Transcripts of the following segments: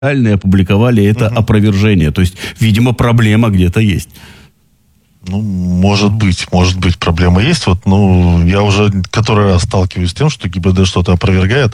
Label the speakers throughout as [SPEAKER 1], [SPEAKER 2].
[SPEAKER 1] опубликовали это опровержение. То есть, видимо, проблема где-то есть.
[SPEAKER 2] Ну, может быть, проблема есть. Вот, ну, я уже который раз сталкиваюсь с тем, что ГИБДД что-то опровергает.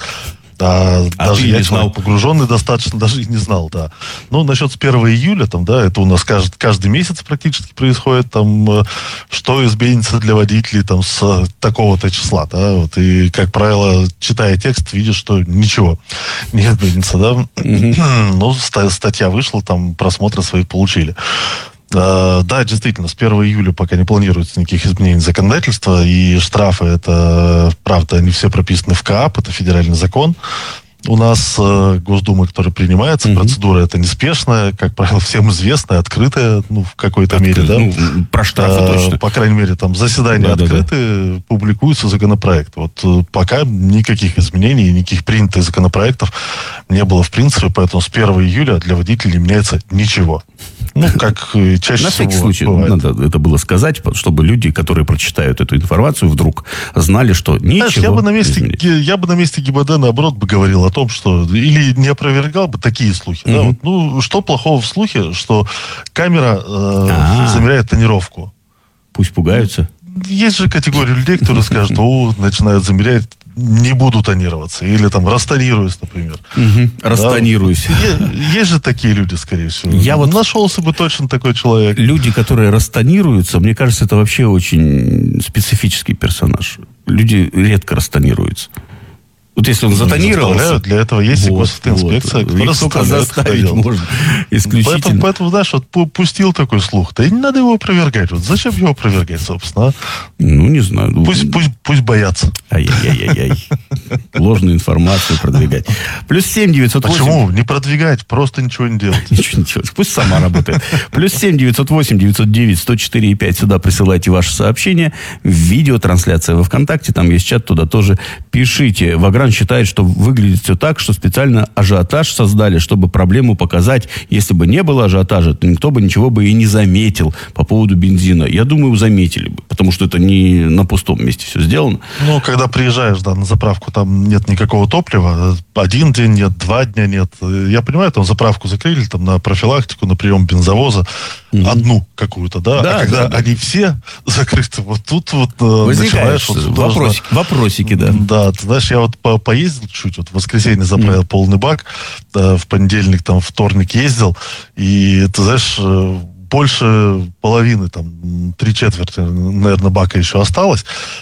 [SPEAKER 2] Даже я человек погруженный достаточно, даже и не знал, да. Ну, насчет с 1 июля, там, да, это у нас каждый месяц практически происходит, там, что изменится для водителей, там, с такого-то числа, да, вот, и, как правило, читая текст, видишь, что ничего не изменится, да. Ну, статья вышла, там, просмотры свои получили. Да, действительно, с 1 июля пока не планируется никаких изменений законодательства, и штрафы, это, правда, они все прописаны в КАП, это федеральный закон. У нас Госдума, которая принимается, процедура эта неспешная, как правило, всем известная, открытая, ну, в какой-то мере, да.
[SPEAKER 1] Ну, про штрафы точно.
[SPEAKER 2] По крайней мере, там заседания открыты, публикуются законопроекты. Вот пока никаких изменений, никаких принятых законопроектов не было в принципе, поэтому с 1 июля для водителей не меняется ничего. Ну, как чаще всего.
[SPEAKER 1] На всякий случай, надо это было сказать, чтобы люди, которые прочитают эту информацию, вдруг знали, что ничего. Знаешь,
[SPEAKER 2] я бы на месте ГИБДД, наоборот, бы говорил о том, что... Или не опровергал бы такие слухи. Да? Вот, ну, что плохого в слухе, что камера замеряет тонировку?
[SPEAKER 1] Пусть пугаются.
[SPEAKER 2] Есть же категория людей, которые скажут, начинают замерять, не буду тонироваться. Или там растонируюсь, например.
[SPEAKER 1] Растонируюсь.
[SPEAKER 2] Есть же такие люди, скорее всего. Нашелся бы точно такой человек.
[SPEAKER 1] Люди, которые растонируются, мне кажется, это вообще очень специфический персонаж. Люди редко растонируются. Вот если он затонировался...
[SPEAKER 2] Для этого есть и госинспекция, которая
[SPEAKER 1] только заставить можно исключительно.
[SPEAKER 2] Поэтому, знаешь, вот пустил такой слух. Да и не надо его опровергать. Вот зачем его опровергать, собственно?
[SPEAKER 1] Ну, не знаю.
[SPEAKER 2] Пусть боятся.
[SPEAKER 1] Ай-яй-яй-яй. Ложную информацию продвигать. +7 908...
[SPEAKER 2] Почему? Не продвигать, просто ничего не делать.
[SPEAKER 1] Ничего не делать. Пусть сама работает. +7 908 909 104 5. Сюда присылайте ваши сообщения. Видеотрансляция во ВКонтакте. Там есть чат, туда тоже пишите. Вагран считает, что выглядит все так, что специально ажиотаж создали, чтобы проблему показать. Если бы не было ажиотажа, то никто бы ничего бы и не заметил по поводу бензина. Я думаю, заметили бы, потому что это не на пустом месте все сделано.
[SPEAKER 2] Ну, когда приезжаешь, на заправку, там нет никакого топлива. 1 день нет, 2 дня нет. Я понимаю, там заправку закрыли, там на профилактику, на прием бензовоза. Одну какую-то, да? А когда они все закрыты, вот тут вот
[SPEAKER 1] возникаешь вопросики, да.
[SPEAKER 2] Да, ты знаешь, я вот поездил чуть, вот в воскресенье заправил полный бак, в понедельник, там, вторник ездил, и, ты знаешь, больше половины, там, 3/4, наверное, бака еще осталось.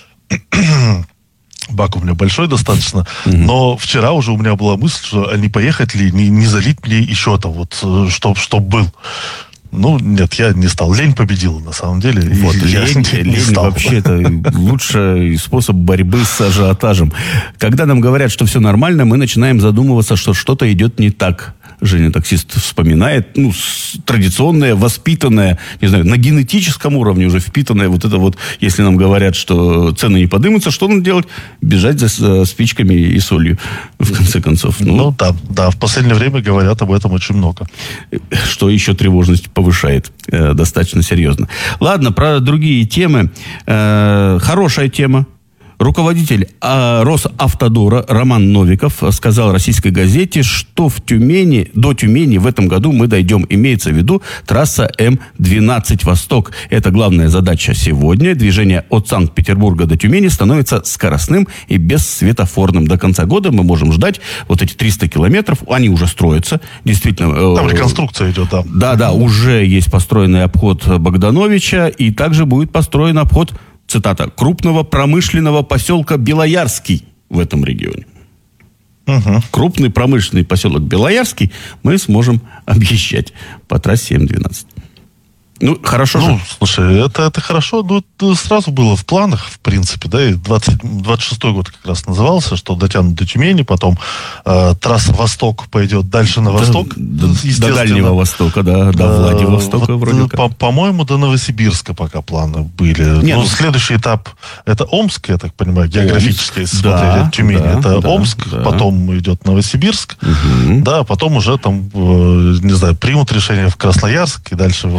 [SPEAKER 2] Бак у меня большой достаточно, но вчера уже у меня была мысль, что не поехать ли, не залить мне еще там, вот, чтоб был. Ну, нет, я не стал. Лень победила, на самом деле.
[SPEAKER 1] Вот, лень вообще это лучший способ борьбы с ажиотажем. Когда нам говорят, что все нормально, мы начинаем задумываться, что что-то идет не так. Женя, таксист, вспоминает, ну, традиционное, воспитанное, не знаю, на генетическом уровне уже впитанное вот это вот, если нам говорят, что цены не поднимутся, что надо делать? Бежать за спичками и солью, в конце концов.
[SPEAKER 2] Ну, да, в последнее время говорят об этом очень много.
[SPEAKER 1] Что еще тревожность повышает достаточно серьезно. Ладно, про другие темы. Хорошая тема. Руководитель Росавтодора Роман Новиков сказал российской газете, что до Тюмени в этом году мы дойдем. Имеется в виду трасса М12 «Восток». Это главная задача сегодня. Движение от Санкт-Петербурга до Тюмени становится скоростным и бессветофорным. До конца года мы можем ждать вот эти 300 километров. Они уже строятся. Действительно.
[SPEAKER 2] Там реконструкция идет, да.
[SPEAKER 1] Да, уже есть построенный обход Богдановича. И также будет построен обход, цитата, крупного промышленного поселка Белоярский в этом регионе. Крупный промышленный поселок Белоярский мы сможем объезжать по трассе М12. Ну, хорошо же.
[SPEAKER 2] Слушай, это хорошо. Ну, это сразу было в планах, в принципе, да, и 26-й год как раз назывался, что дотянут до Тюмени, потом трасса Восток пойдет дальше на восток.
[SPEAKER 1] До Дальнего Востока, да, до Владивостока вот, вроде как.
[SPEAKER 2] По-моему, до Новосибирска пока планы были.
[SPEAKER 1] Нет,
[SPEAKER 2] следующий этап, это Омск, я так понимаю, географически, если смотреть Тюмень, это Омск, потом идет Новосибирск, да, потом уже там, не знаю, примут решение в Красноярск и дальше во Владивосток.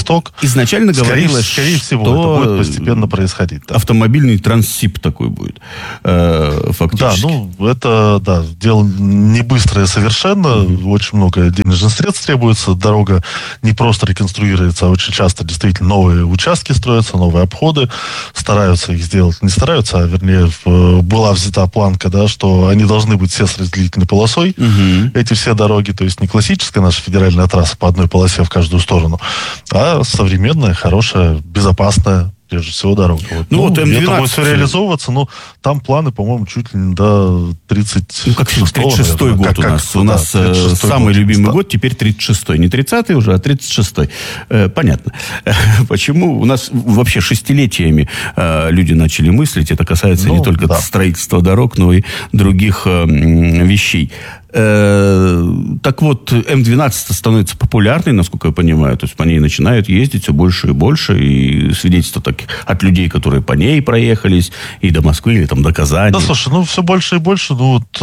[SPEAKER 2] Восток.
[SPEAKER 1] Изначально говорилось,
[SPEAKER 2] скорее всего, это будет постепенно происходить. Да.
[SPEAKER 1] Автомобильный транссиб такой будет, фактически.
[SPEAKER 2] Да, это дело не быстрое совершенно. Очень много денежных средств требуется. Дорога не просто реконструируется, а очень часто действительно новые участки строятся, новые обходы. Стараются их сделать. Не стараются, а вернее была взята планка, да, что они должны быть все с разделительной полосой. Эти все дороги, то есть не классическая наша федеральная трасса по одной полосе в каждую сторону, а современная, хорошая, безопасная, прежде всего, дорога. Вот М12... Это будет все реализовываться, но там планы, по-моему, чуть ли не до 36-го.
[SPEAKER 1] 36-й год у нас. Самый любимый год теперь 36-й. Не 30-й уже, а 36-й. Понятно. Почему? У нас вообще шестилетиями люди начали мыслить. Это касается не только строительства дорог, но и других вещей. Так вот, М12 становится популярной, насколько я понимаю. То есть по ней начинают ездить все больше и больше. И свидетельства так от людей, которые по ней проехались, и до Москвы, или там до Казани.
[SPEAKER 2] Да, слушай, все больше и больше.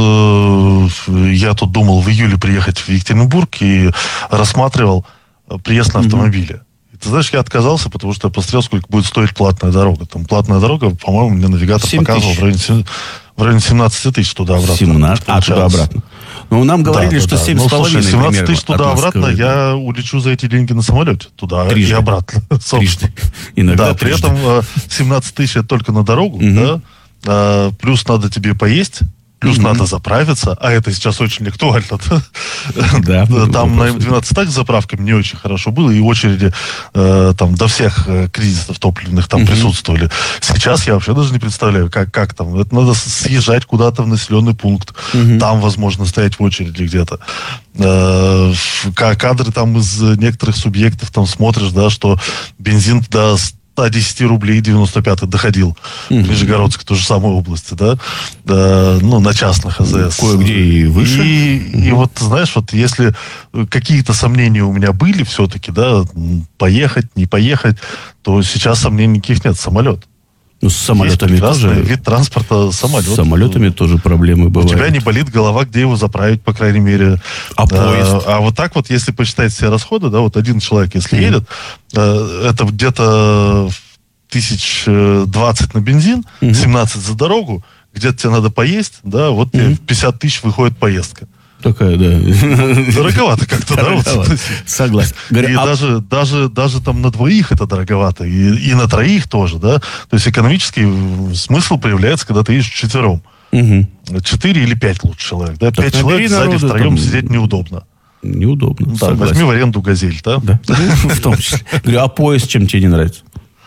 [SPEAKER 2] Я тут думал в июле приехать в Екатеринбург и рассматривал приезд на автомобиле. Ты знаешь, я отказался, потому что я посмотрел, сколько будет стоить платная дорога. Там платная дорога, по-моему, мне навигатор показывал в районе 17 тысяч туда-обратно.
[SPEAKER 1] 17? Туда-обратно. Ну, нам говорили, что 7,5
[SPEAKER 2] 17 тысяч туда-обратно, я улечу за эти деньги на самолете. Туда и обратно. Собственно.
[SPEAKER 1] Иногда
[SPEAKER 2] при этом 17 тысяч это только на дорогу, да? Плюс надо тебе поесть. Плюс надо заправиться, а это сейчас очень актуально.
[SPEAKER 1] Да,
[SPEAKER 2] там на М12 так с заправками не очень хорошо было, и очереди там до всех кризисов топливных там присутствовали. Сейчас я вообще даже не представляю, как там. Это надо съезжать куда-то в населенный пункт. Там, возможно, стоять в очереди где-то. Кадры там из некоторых субъектов там смотришь, да, что бензин до 110 рублей 95-й доходил в Нижегородской, той же самой области, да, на частных АЗС.
[SPEAKER 1] Кое-где и выше.
[SPEAKER 2] И вот, знаешь, вот если какие-то сомнения у меня были все-таки, да, поехать, не поехать, то сейчас сомнений никаких нет. Самолет.
[SPEAKER 1] Ну, с самолетами тоже.
[SPEAKER 2] Вид транспорта самолет.
[SPEAKER 1] С самолетами тоже проблемы бывают.
[SPEAKER 2] У тебя не болит голова, где его заправить, по крайней мере.
[SPEAKER 1] А поезд?
[SPEAKER 2] А вот так вот, если посчитать все расходы, да, вот один человек, если едет, это где-то 1020 на бензин, 17 за дорогу, где-то тебе надо поесть, да, вот тебе 50 тысяч выходит поездка.
[SPEAKER 1] Такая, да.
[SPEAKER 2] Дороговато как-то, да?
[SPEAKER 1] Согласен.
[SPEAKER 2] И даже там на двоих это дороговато, и на троих тоже, да? То есть экономический смысл появляется, когда ты едешь вчетвером. 4 или 5 лучше человек, да? 5 человек сзади втроем сидеть неудобно.
[SPEAKER 1] Неудобно,
[SPEAKER 2] да, возьми в аренду «Газель», да?
[SPEAKER 1] В том числе. Говорю, а поезд чем тебе не нравится?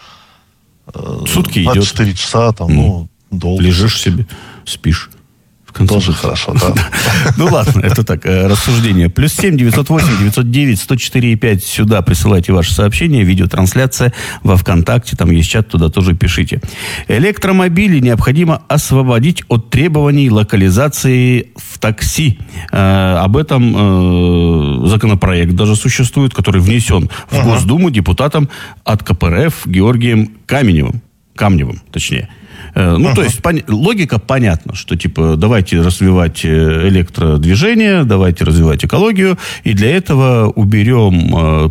[SPEAKER 1] Сутки идет.
[SPEAKER 2] 24 часа, там, долго.
[SPEAKER 1] Лежишь себе, спишь.
[SPEAKER 2] Тоже хорошо, да.
[SPEAKER 1] Ну ладно, это так, рассуждение. +7 908 909 104,5. Сюда присылайте ваши сообщения. Видеотрансляция во ВКонтакте. Там есть чат, туда тоже пишите. Электромобили необходимо освободить от требований локализации в такси. Об этом законопроект даже существует, который внесен в Госдуму депутатом от КПРФ Георгием Камневым, точнее. То есть логика понятна, что типа давайте развивать электродвижение, давайте развивать экологию, и для этого уберем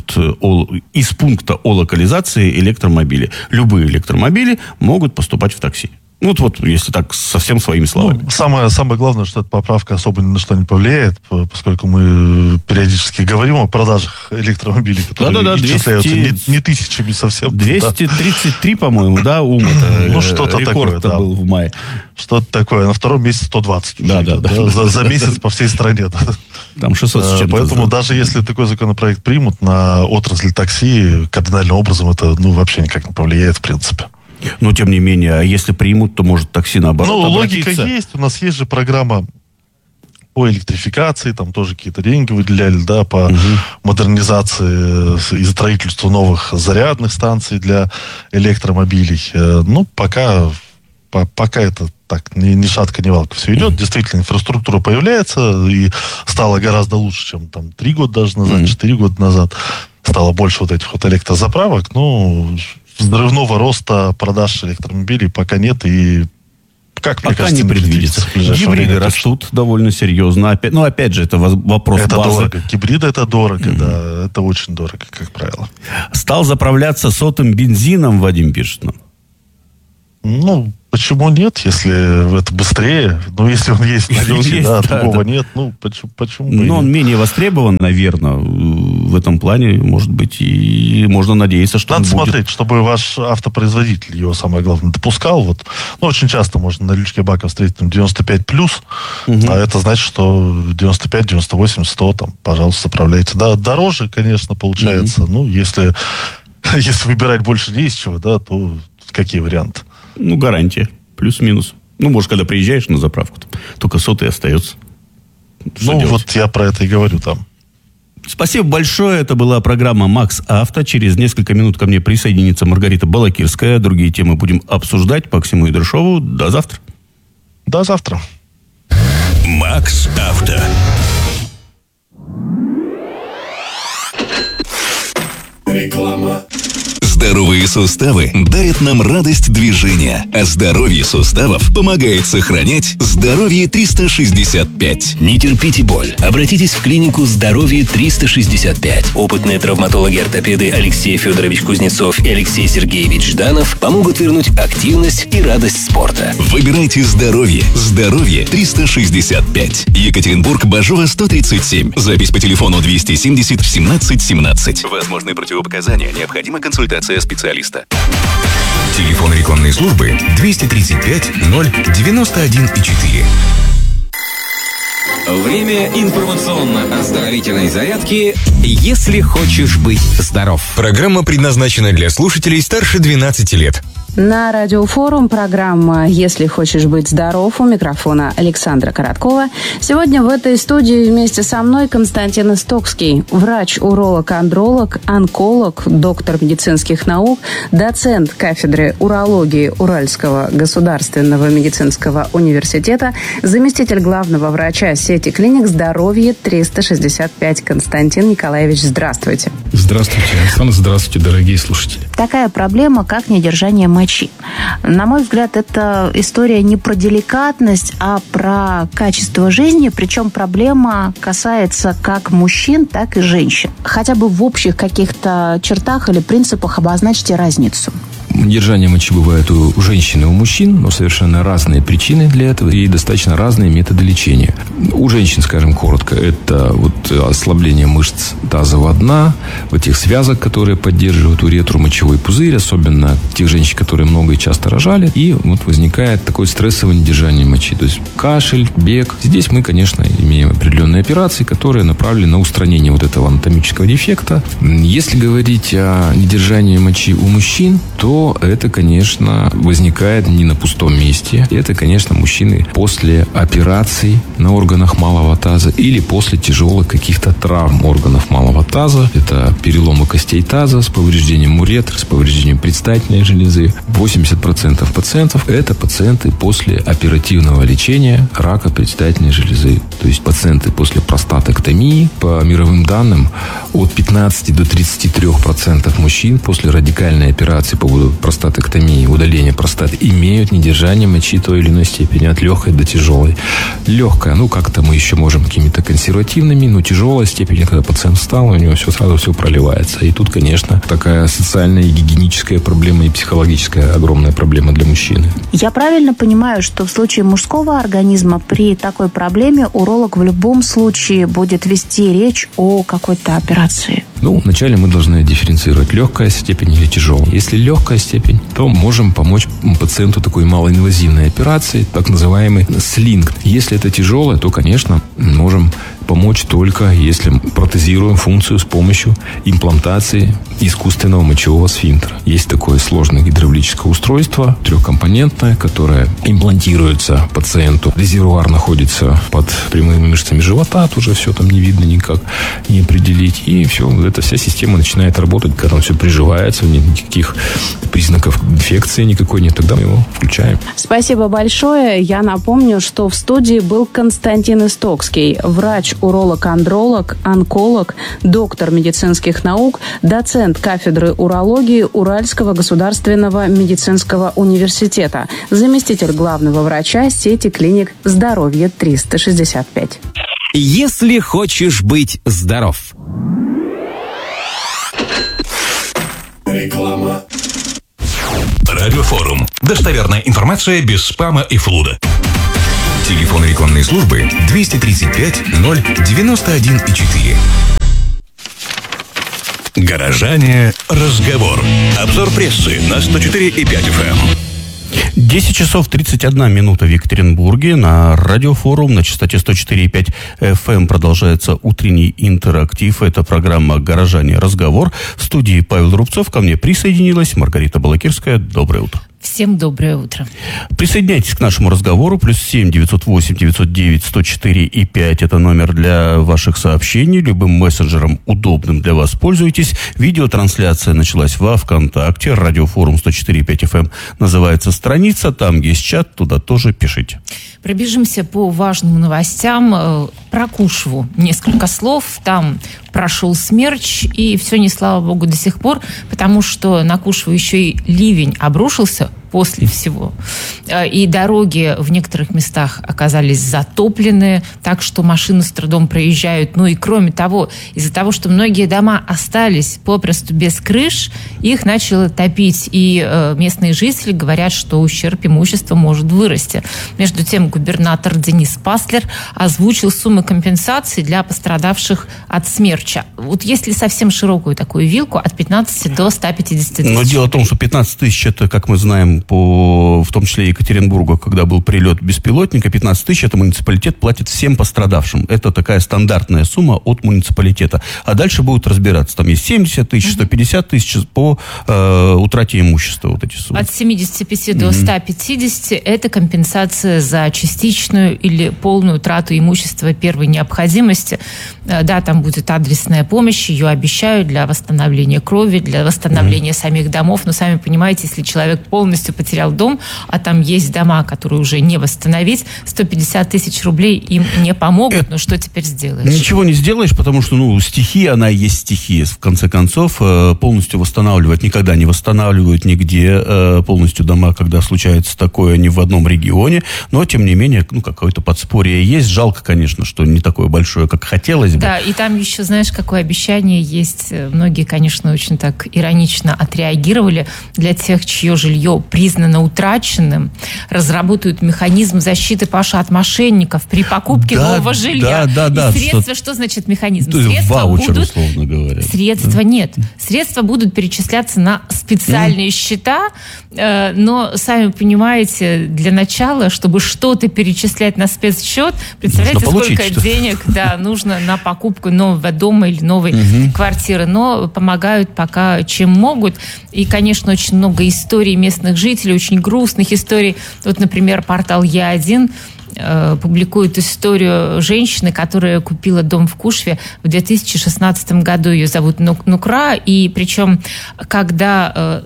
[SPEAKER 1] из пункта о локализации электромобили. Любые электромобили могут поступать в такси. Вот, если так, совсем своими словами.
[SPEAKER 2] Самое главное, что эта поправка особо ни на что не повлияет, поскольку мы периодически говорим о продажах электромобилей, которые исчисляются не тысячами совсем.
[SPEAKER 1] 233, по-моему, да,
[SPEAKER 2] что-то
[SPEAKER 1] рекорд
[SPEAKER 2] такое,
[SPEAKER 1] был в мае.
[SPEAKER 2] Что-то такое. На втором месяце 120. За месяц по всей стране.
[SPEAKER 1] Там 600 с чем-то.
[SPEAKER 2] Поэтому даже если такой законопроект примут, на отрасль такси кардинальным образом это вообще никак не повлияет, в принципе.
[SPEAKER 1] Но, тем не менее, а если примут, то может такси наоборот обратиться.
[SPEAKER 2] Логика есть. У нас есть же программа по электрификации, там тоже какие-то деньги выделяли, да, по модернизации и строительству новых зарядных станций для электромобилей. Пока это так, ни шатка, ни валка все идет. Действительно, инфраструктура появляется и стала гораздо лучше, чем там 3 года даже назад, 4 года назад. Стало больше вот этих вот электрозаправок, взрывного роста продаж электромобилей пока нет, и Как, мне
[SPEAKER 1] пока
[SPEAKER 2] кажется,
[SPEAKER 1] не предвидится. Гибриды растут довольно серьезно. Опять же, это вопрос
[SPEAKER 2] это
[SPEAKER 1] базы.
[SPEAKER 2] Дорого. Гибриды это дорого, да. Это очень дорого, как правило.
[SPEAKER 1] Стал заправляться сотым бензином, Вадим пишет нам.
[SPEAKER 2] Ну, почему нет, если это быстрее? Ну, если он есть на рынке, да, другого нет. Ну, почему
[SPEAKER 1] но он менее востребован, наверное, в этом плане, может быть, и можно надеяться, что
[SPEAKER 2] надо
[SPEAKER 1] он будет.
[SPEAKER 2] смотреть, чтобы ваш автопроизводитель его, самое главное, допускал. Вот. Ну, очень часто можно на лючке бака встретить там 95+, а это значит, что 95, 98, 100, там, пожалуйста, заправляйте. Да, дороже, конечно, получается. Ну, если выбирать больше не из чего, да, то какие варианты?
[SPEAKER 1] Ну, гарантия. Плюс-минус. Ну, может, когда приезжаешь на заправку, только сотый остается.
[SPEAKER 2] Что делать? Вот я про это и говорю там.
[SPEAKER 1] Спасибо большое. Это была программа «Макс Авто». Через несколько минут ко мне присоединится Маргарита Балакирская. Другие темы будем обсуждать. Максиму Идыршову. До завтра.
[SPEAKER 2] До завтра.
[SPEAKER 3] «Макс Авто». Реклама. Здоровые суставы дарят нам радость движения, а здоровье суставов помогает сохранять здоровье 365.
[SPEAKER 4] Не терпите боль. Обратитесь в клинику «Здоровье 365». Опытные травматологи-ортопеды Алексей Федорович Кузнецов и Алексей Сергеевич Жданов помогут вернуть активность и радость спорта.
[SPEAKER 3] Выбирайте здоровье. Здоровье 365. Екатеринбург, Бажова, 137. Запись по телефону 270 17 17. Возможны противопоказания. Необходима консультация специалиста.
[SPEAKER 5] Телефон рекламной службы 235 091,4.
[SPEAKER 6] Время информационно-оздоровительной зарядки «Если хочешь быть здоров».
[SPEAKER 5] Программа предназначена для слушателей старше 12 лет.
[SPEAKER 7] На радиофорум программа «Если хочешь быть здоров», у микрофона Александра Короткова. Сегодня в этой студии вместе со мной Константин Истокский, врач, уролог, андролог, онколог, доктор медицинских наук, доцент кафедры урологии Уральского государственного медицинского университета, заместитель главного врача сети клиник «Здоровье 365». Константин Николаевич, здравствуйте.
[SPEAKER 8] Здравствуйте, Александр, здравствуйте, дорогие слушатели.
[SPEAKER 7] Такая проблема, как недержание мочи. На мой взгляд, это история не про деликатность, а про качество жизни. Причем проблема касается как мужчин, так и женщин. Хотя бы в общих каких-то чертах или принципах обозначьте разницу.
[SPEAKER 8] Недержание мочи бывает у женщин и у мужчин, но совершенно разные причины для этого и достаточно разные методы лечения. У женщин, скажем коротко, это вот ослабление мышц тазового дна, вот тех связок, которые поддерживают уретру, мочевой пузырь, особенно тех женщин, которые много и часто рожали, и вот возникает такое стрессовое недержание мочи, то есть кашель, бег. Здесь мы, конечно, имеем определенные операции, которые направлены на устранение вот этого анатомического дефекта. Если говорить о недержании мочи у мужчин, то это, конечно, возникает не на пустом месте. Это, конечно, мужчины после операций на органах малого таза или после тяжелых каких-то травм органов малого таза. Это переломы костей таза с повреждением уретры, с повреждением предстательной железы. 80% пациентов – это пациенты после оперативного лечения рака предстательной железы. То есть пациенты после простатэктомии, по мировым данным, от 15 до 33% мужчин после радикальной операции по простатэктомии, удаления простаты, имеют недержание мочи той или иной степени, от легкой до тяжелой. Легкая, как-то мы еще можем какими-то консервативными, но тяжелая степень, когда пациент встал, у него сразу все проливается. И тут, конечно, такая социальная и гигиеническая проблема, и психологическая огромная проблема для мужчины.
[SPEAKER 7] Я правильно понимаю, что в случае мужского организма при такой проблеме уролог в любом случае будет вести речь о какой-то операции?
[SPEAKER 8] Вначале мы должны дифференцировать, легкая степень или тяжелая. Если легкая степень, то можем помочь пациенту такой малоинвазивной операции, так называемый слинг. Если это тяжелая, то, конечно, можем помочь только если протезируем функцию с помощью имплантации искусственного мочевого сфинктера. Есть такое сложное гидравлическое устройство, трехкомпонентное, которое имплантируется пациенту. Резервуар находится под прямыми мышцами живота, тоже все там не видно никак, не определить. И все, эта вся система начинает работать, когда он все приживается, нет никаких признаков инфекции никакой нет, тогда мы его включаем.
[SPEAKER 7] Спасибо большое. Я напомню, что в студии был Константин Истокский, врач, врач-уролог-андролог, онколог, доктор медицинских наук, доцент кафедры урологии Уральского государственного медицинского университета, заместитель главного врача сети клиник «Здоровье 365».
[SPEAKER 6] Если хочешь быть здоров.
[SPEAKER 3] Реклама. Радиофорум. Достоверная информация без спама и флуда. Телефон рекламной службы 235 091 4. Горожане. Разговор. Обзор прессы на 104,5 FM.
[SPEAKER 1] 10 часов 31 минута в Екатеринбурге. На радиофорум на частоте 104,5 FM продолжается утренний интерактив. Это программа «Горожане. Разговор». В студии Павел Рубцов. Ко мне присоединилась Маргарита Балакирская. Доброе утро.
[SPEAKER 9] Всем доброе утро.
[SPEAKER 1] Присоединяйтесь к нашему разговору. +7 908 909 104 и 5. Это номер для ваших сообщений. Любым мессенджером, удобным для вас, пользуйтесь. Видеотрансляция началась во ВКонтакте. Радиофорум 104,5 FM называется страница. Там есть чат, туда тоже пишите.
[SPEAKER 9] Пробежимся по важным новостям. Про Кушву несколько слов. Там прошел смерч, и все не слава богу до сих пор, потому что на Кушву еще и ливень обрушился после всего. И дороги в некоторых местах оказались затоплены, так что машины с трудом проезжают. Ну и кроме того, из-за того, что многие дома остались попросту без крыш, их начало топить. И местные жители говорят, что ущерб имущества может вырасти. Между тем, губернатор Денис Паслер озвучил суммы компенсации для пострадавших от смерча. Вот если совсем широкую такую вилку, от 15 до 150 тысяч.
[SPEAKER 1] Но дело в том, что 15 тысяч, это, как мы знаем, в том числе Екатеринбургу, когда был прилет беспилотника, 15 тысяч это муниципалитет платит всем пострадавшим. Это такая стандартная сумма от муниципалитета. А дальше будут разбираться. Там есть 70 тысяч, 150 тысяч по утрате имущества. Вот эти суммы.
[SPEAKER 9] От 75 до 150 это компенсация за частичную или полную утрату имущества первой необходимости. Да, там будет адресная помощь, ее обещают для восстановления крови, для восстановления самих домов. Но сами понимаете, если человек полностью потерял дом, а там есть дома, которые уже не восстановить, 150 тысяч рублей им не помогут. Но что теперь сделаешь?
[SPEAKER 1] Ничего не сделаешь, потому что, стихия, она и есть стихия. В конце концов, полностью восстанавливать никогда не восстанавливают нигде полностью дома, когда случается такое, не в одном регионе. Но, тем не менее, какое-то подспорье есть. Жалко, конечно, что не такое большое, как хотелось бы.
[SPEAKER 9] Да, и там еще, знаешь, какое обещание есть. Многие, конечно, очень так иронично отреагировали. Для тех, чье жилье признано утраченным, разработают механизм защиты, Паша, от мошенников при покупке нового жилья.
[SPEAKER 1] Да.
[SPEAKER 9] И средства, что значит механизм?
[SPEAKER 1] Средства ваучер, будут, условно говоря.
[SPEAKER 9] Средства нет. Средства будут перечисляться на специальные счета, но, сами понимаете, для начала, чтобы что-то перечислять на спецсчет, представляете, сколько денег нужно на покупку нового дома или новой квартиры. Но помогают пока чем могут. И, конечно, очень много историй местных жителей, очень грустных историй. Вот, например, портал Е1 публикует историю женщины, которая купила дом в Кушве в 2016 году. Ее зовут Нукра. И причем, когда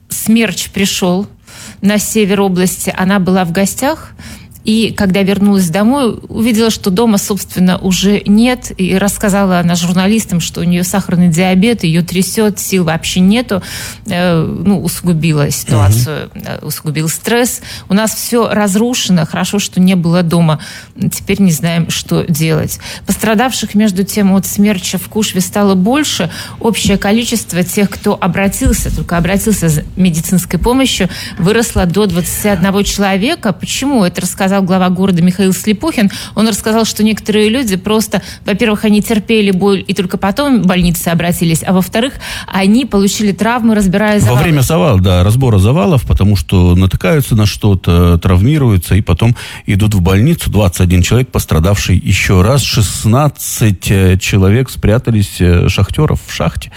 [SPEAKER 9] смерч пришел на север области, она была в гостях. И когда вернулась домой, увидела, что дома, собственно, уже нет. И рассказала она журналистам, что у нее сахарный диабет, ее трясет, сил вообще нету. Усугубила ситуацию, усугубил стресс. У нас все разрушено. Хорошо, что не было дома. Теперь не знаем, что делать. Пострадавших, между тем, от смерча в Кушве стало больше. Общее количество тех, кто обратился за медицинской помощью, выросло до 21 человека. Почему? Это рассказал глава города Михаил Слепухин. Он рассказал, что некоторые люди просто, во-первых, они терпели боль и только потом в больнице обратились, а во-вторых, они получили травмы, разбирая завалы.
[SPEAKER 1] Во время разбора завалов, потому что натыкаются на что-то, травмируются и потом идут в больницу. 21 человек, пострадавший еще раз. 16 человек спрятались, шахтеров в шахте.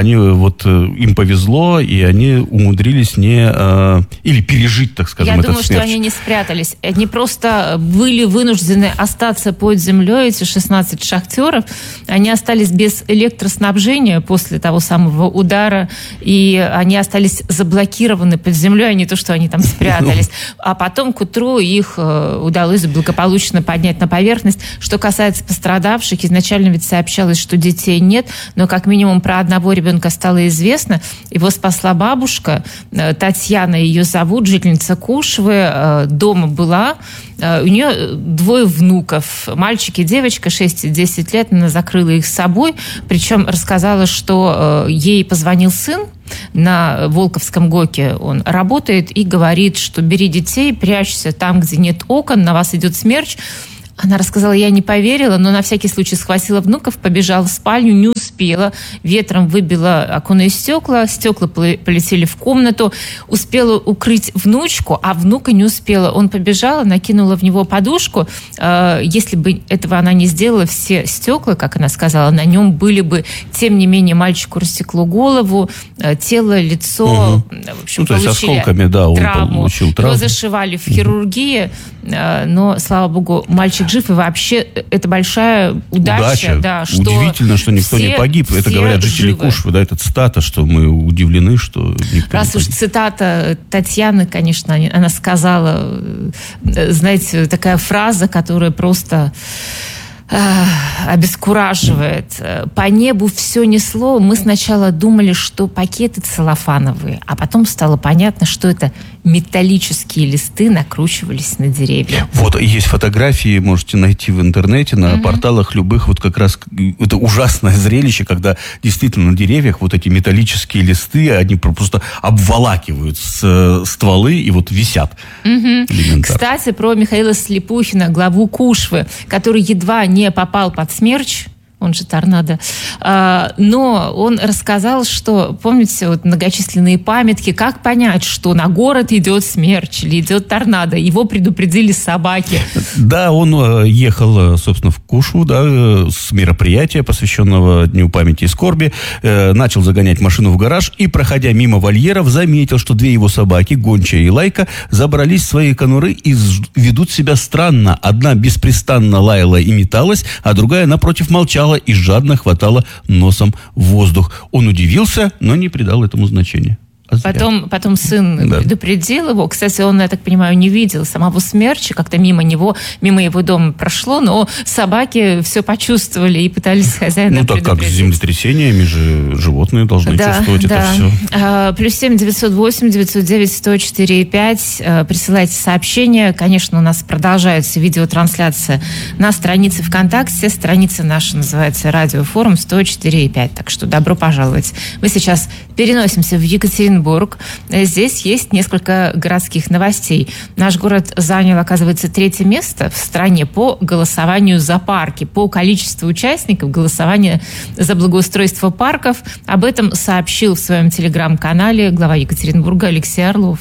[SPEAKER 1] Им повезло, и они умудрились или пережить, так скажем, этот смерч.
[SPEAKER 9] Я думаю, что они не спрятались. Они просто просто были вынуждены остаться под землей, эти 16 шахтеров. Они остались без электроснабжения после того самого удара, и они остались заблокированы под землей, а не то, что они там спрятались. А потом к утру их удалось благополучно поднять на поверхность. Что касается пострадавших, изначально ведь сообщалось, что детей нет, но как минимум про одного ребенка стало известно. Его спасла бабушка, Татьяна ее зовут, жительница Кушвы, дома была. У нее 2 внуков, мальчик и девочка, 6 и 10 лет, она закрыла их с собой, причем рассказала, что ей позвонил сын, на Волковском ГОКе он работает, и говорит, что бери детей, прячься там, где нет окон, на вас идет смерч. Она рассказала, я не поверила, но на всякий случай схватила внуков, побежала в спальню, не успела. Ветром выбила оконные стекла полетели в комнату. Успела укрыть внучку, а внука не успела. Он побежала, накинула в него подушку. Если бы этого она не сделала, все стекла, как она сказала, на нем были бы, тем не менее, мальчику рассекло голову, тело, лицо. В общем,
[SPEAKER 1] то есть осколками, да, он получил травму.
[SPEAKER 9] Его зашивали в хирургии, но, слава богу, мальчик жив, и вообще это большая удача. Да, что
[SPEAKER 1] удивительно, что никто не погиб. Это говорят жители Кушвы, да, это цитата, что мы удивлены, что никто
[SPEAKER 9] Раз
[SPEAKER 1] не
[SPEAKER 9] уж
[SPEAKER 1] погиб.
[SPEAKER 9] Цитата Татьяны, конечно, она сказала, знаете, такая фраза, которая просто обескураживает. По небу все несло. Мы сначала думали, что пакеты целлофановые, а потом стало понятно, что это металлические листы накручивались на деревья.
[SPEAKER 1] Вот, есть фотографии, можете найти в интернете, на порталах любых, вот как раз это ужасное зрелище, когда действительно на деревьях вот эти металлические листы, они просто обволакивают стволы и вот висят.
[SPEAKER 9] Кстати, про Михаила Слепухина, главу Кушвы, который едва не попал под смерч, он же торнадо, но он рассказал, что, помните, вот многочисленные памятки, как понять, что на город идет смерч или идет торнадо, его предупредили собаки.
[SPEAKER 1] Да, он ехал, собственно, в Кушву, да, с мероприятия, посвященного Дню памяти и скорби, начал загонять машину в гараж и, проходя мимо вольеров, заметил, что 2 его собаки, Гончая и Лайка, забрались в свои конуры и ведут себя странно. Одна беспрестанно лаяла и металась, а другая, напротив, молчала и жадно хватала носом воздух. Он удивился, но не придал этому значения.
[SPEAKER 9] Потом сын предупредил его. Кстати, он, я так понимаю, не видел самого смерча, как-то мимо его дома прошло, но собаки все почувствовали и пытались хозяина предупредить.
[SPEAKER 1] Так как с землетрясениями же животные должны чувствовать это все.
[SPEAKER 9] +7 908 909 104 5. Присылайте сообщения. Конечно, у нас продолжается видеотрансляция на странице ВКонтакте. Страница наша называется «Радиофорум 104,5». Так что добро пожаловать. Мы сейчас переносимся в Екатеринбург. Здесь есть несколько городских новостей. Наш город занял, оказывается, 3-е место в стране по голосованию за парки, по количеству участников голосования за благоустройство парков. Об этом сообщил в своем телеграм-канале глава Екатеринбурга Алексей Орлов.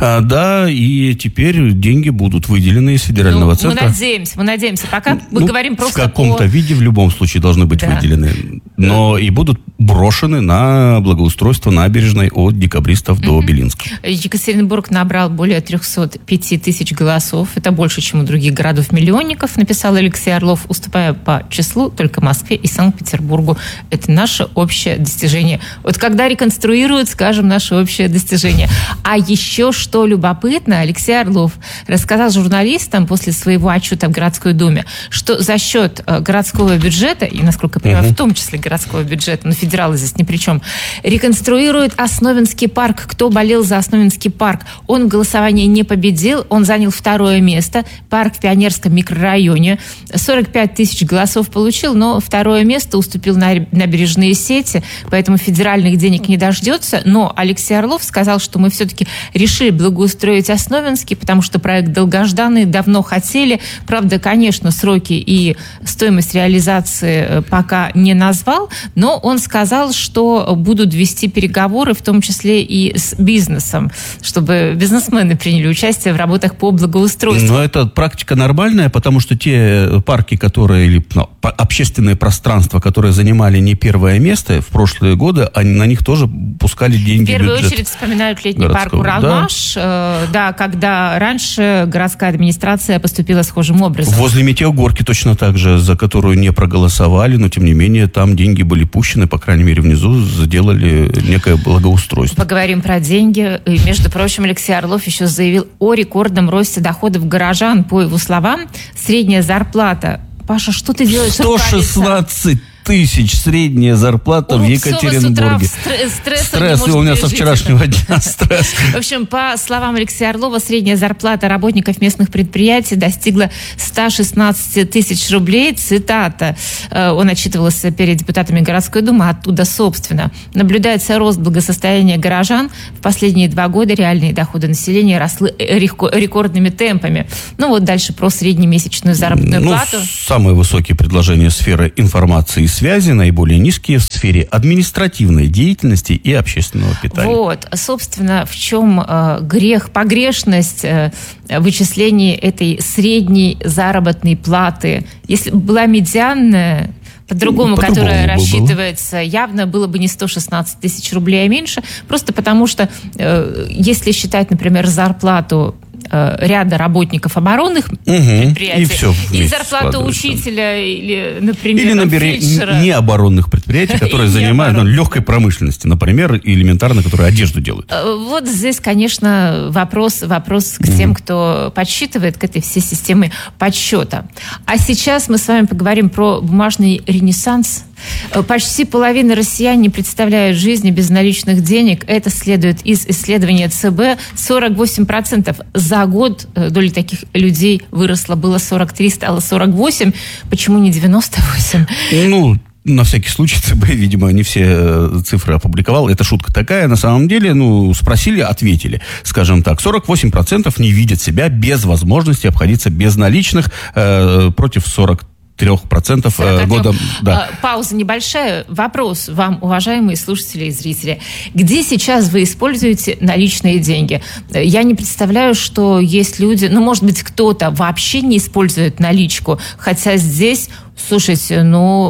[SPEAKER 1] Да, и теперь деньги будут выделены из федерального центра.
[SPEAKER 9] Мы надеемся. Пока мы говорим просто
[SPEAKER 1] в каком-то виде в любом случае должны быть выделены. Но и будут брошены на благоустройство набережной от декабристов до Белинска.
[SPEAKER 9] Екатеринбург набрал более 305 тысяч голосов. Это больше, чем у других городов-миллионников, написал Алексей Орлов, уступая по числу только Москве и Санкт-Петербургу. Это наше общее достижение. Вот когда реконструируют, скажем, наше общее достижение. А еще что любопытно, Алексей Орлов рассказал журналистам после своего отчета в городской думе, что за счет городского бюджета, и, насколько я понимаю, в том числе городского бюджета, но федералы здесь ни при чем, реконструирует Основинский парк. Кто болел за Основинский парк? Он в голосовании не победил, он занял 2-е место. Парк в Пионерском микрорайоне. 45 тысяч голосов получил, но 2-е место уступил набережные сети, поэтому федеральных денег не дождется. Но Алексей Орлов сказал, что мы все-таки решили благоустроить Основинский, потому что проект долгожданный, давно хотели. Правда, конечно, сроки и стоимость реализации пока не назвал, но он сказал, сказал, что будут вести переговоры, в том числе и с бизнесом, чтобы бизнесмены приняли участие в работах по благоустройству.
[SPEAKER 1] Но это практика нормальная, потому что те парки, которые, или общественные пространства, которые занимали не первое место в прошлые годы, на них тоже пускали деньги.
[SPEAKER 9] В первую очередь вспоминают летний парк Уралмаш, да, когда раньше городская администрация поступила схожим образом.
[SPEAKER 1] Возле Метеогорки точно так же, за которую не проголосовали, но тем не менее там деньги были пущены, по крайней мере внизу сделали некое благоустройство.
[SPEAKER 9] Поговорим про деньги. И, между прочим, Алексей Орлов еще заявил о рекордном росте доходов горожан. По его словам, средняя зарплата... Паша, что ты делаешь?
[SPEAKER 1] 116 тысяч средняя зарплата в Екатеринбурге.
[SPEAKER 9] Стресс,
[SPEAKER 1] у меня со вчерашнего дня стресс.
[SPEAKER 9] В общем, по словам Алексея Орлова, средняя зарплата работников местных предприятий достигла 116 тысяч рублей. Цитата. Он отчитывался перед депутатами городской думы, оттуда, собственно. Наблюдается рост благосостояния горожан. В последние 2 года реальные доходы населения росли рекордными темпами. Ну вот дальше про среднемесячную заработную плату.
[SPEAKER 1] Самые высокие предложения сферы информации и связи, наиболее низкие в сфере административной деятельности и общественного питания.
[SPEAKER 9] Вот, собственно, в чем погрешность вычисления этой средней заработной платы. Если была медианная, по-другому, которая рассчитывается, явно было бы не 116 тысяч рублей, а меньше, просто потому что, если считать, например, зарплату ряда работников оборонных предприятий, и зарплату учителя, или, например, фельдшера.
[SPEAKER 1] Необоронных предприятий, которые занимают легкой промышленности, например, элементарно, которые одежду делают.
[SPEAKER 9] Вот здесь, конечно, вопрос к тем, кто подсчитывает, к этой всей системе подсчета. А сейчас мы с вами поговорим про бумажный ренессанс. Почти половина россиян не представляют жизни без наличных денег. Это следует из исследования ЦБ. 48% за год доля таких людей выросла. Было 43, стало 48. Почему не 98?
[SPEAKER 1] На всякий случай ЦБ, видимо, не все цифры опубликовал. Это шутка такая. На самом деле, спросили, ответили. Скажем так, 48% не видят себя без возможности обходиться без наличных, против 3% годом. Да.
[SPEAKER 9] Пауза небольшая. Вопрос вам, уважаемые слушатели и зрители. Где сейчас вы используете наличные деньги? Я не представляю, что есть люди, может быть, кто-то вообще не использует наличку, хотя здесь, слушайте,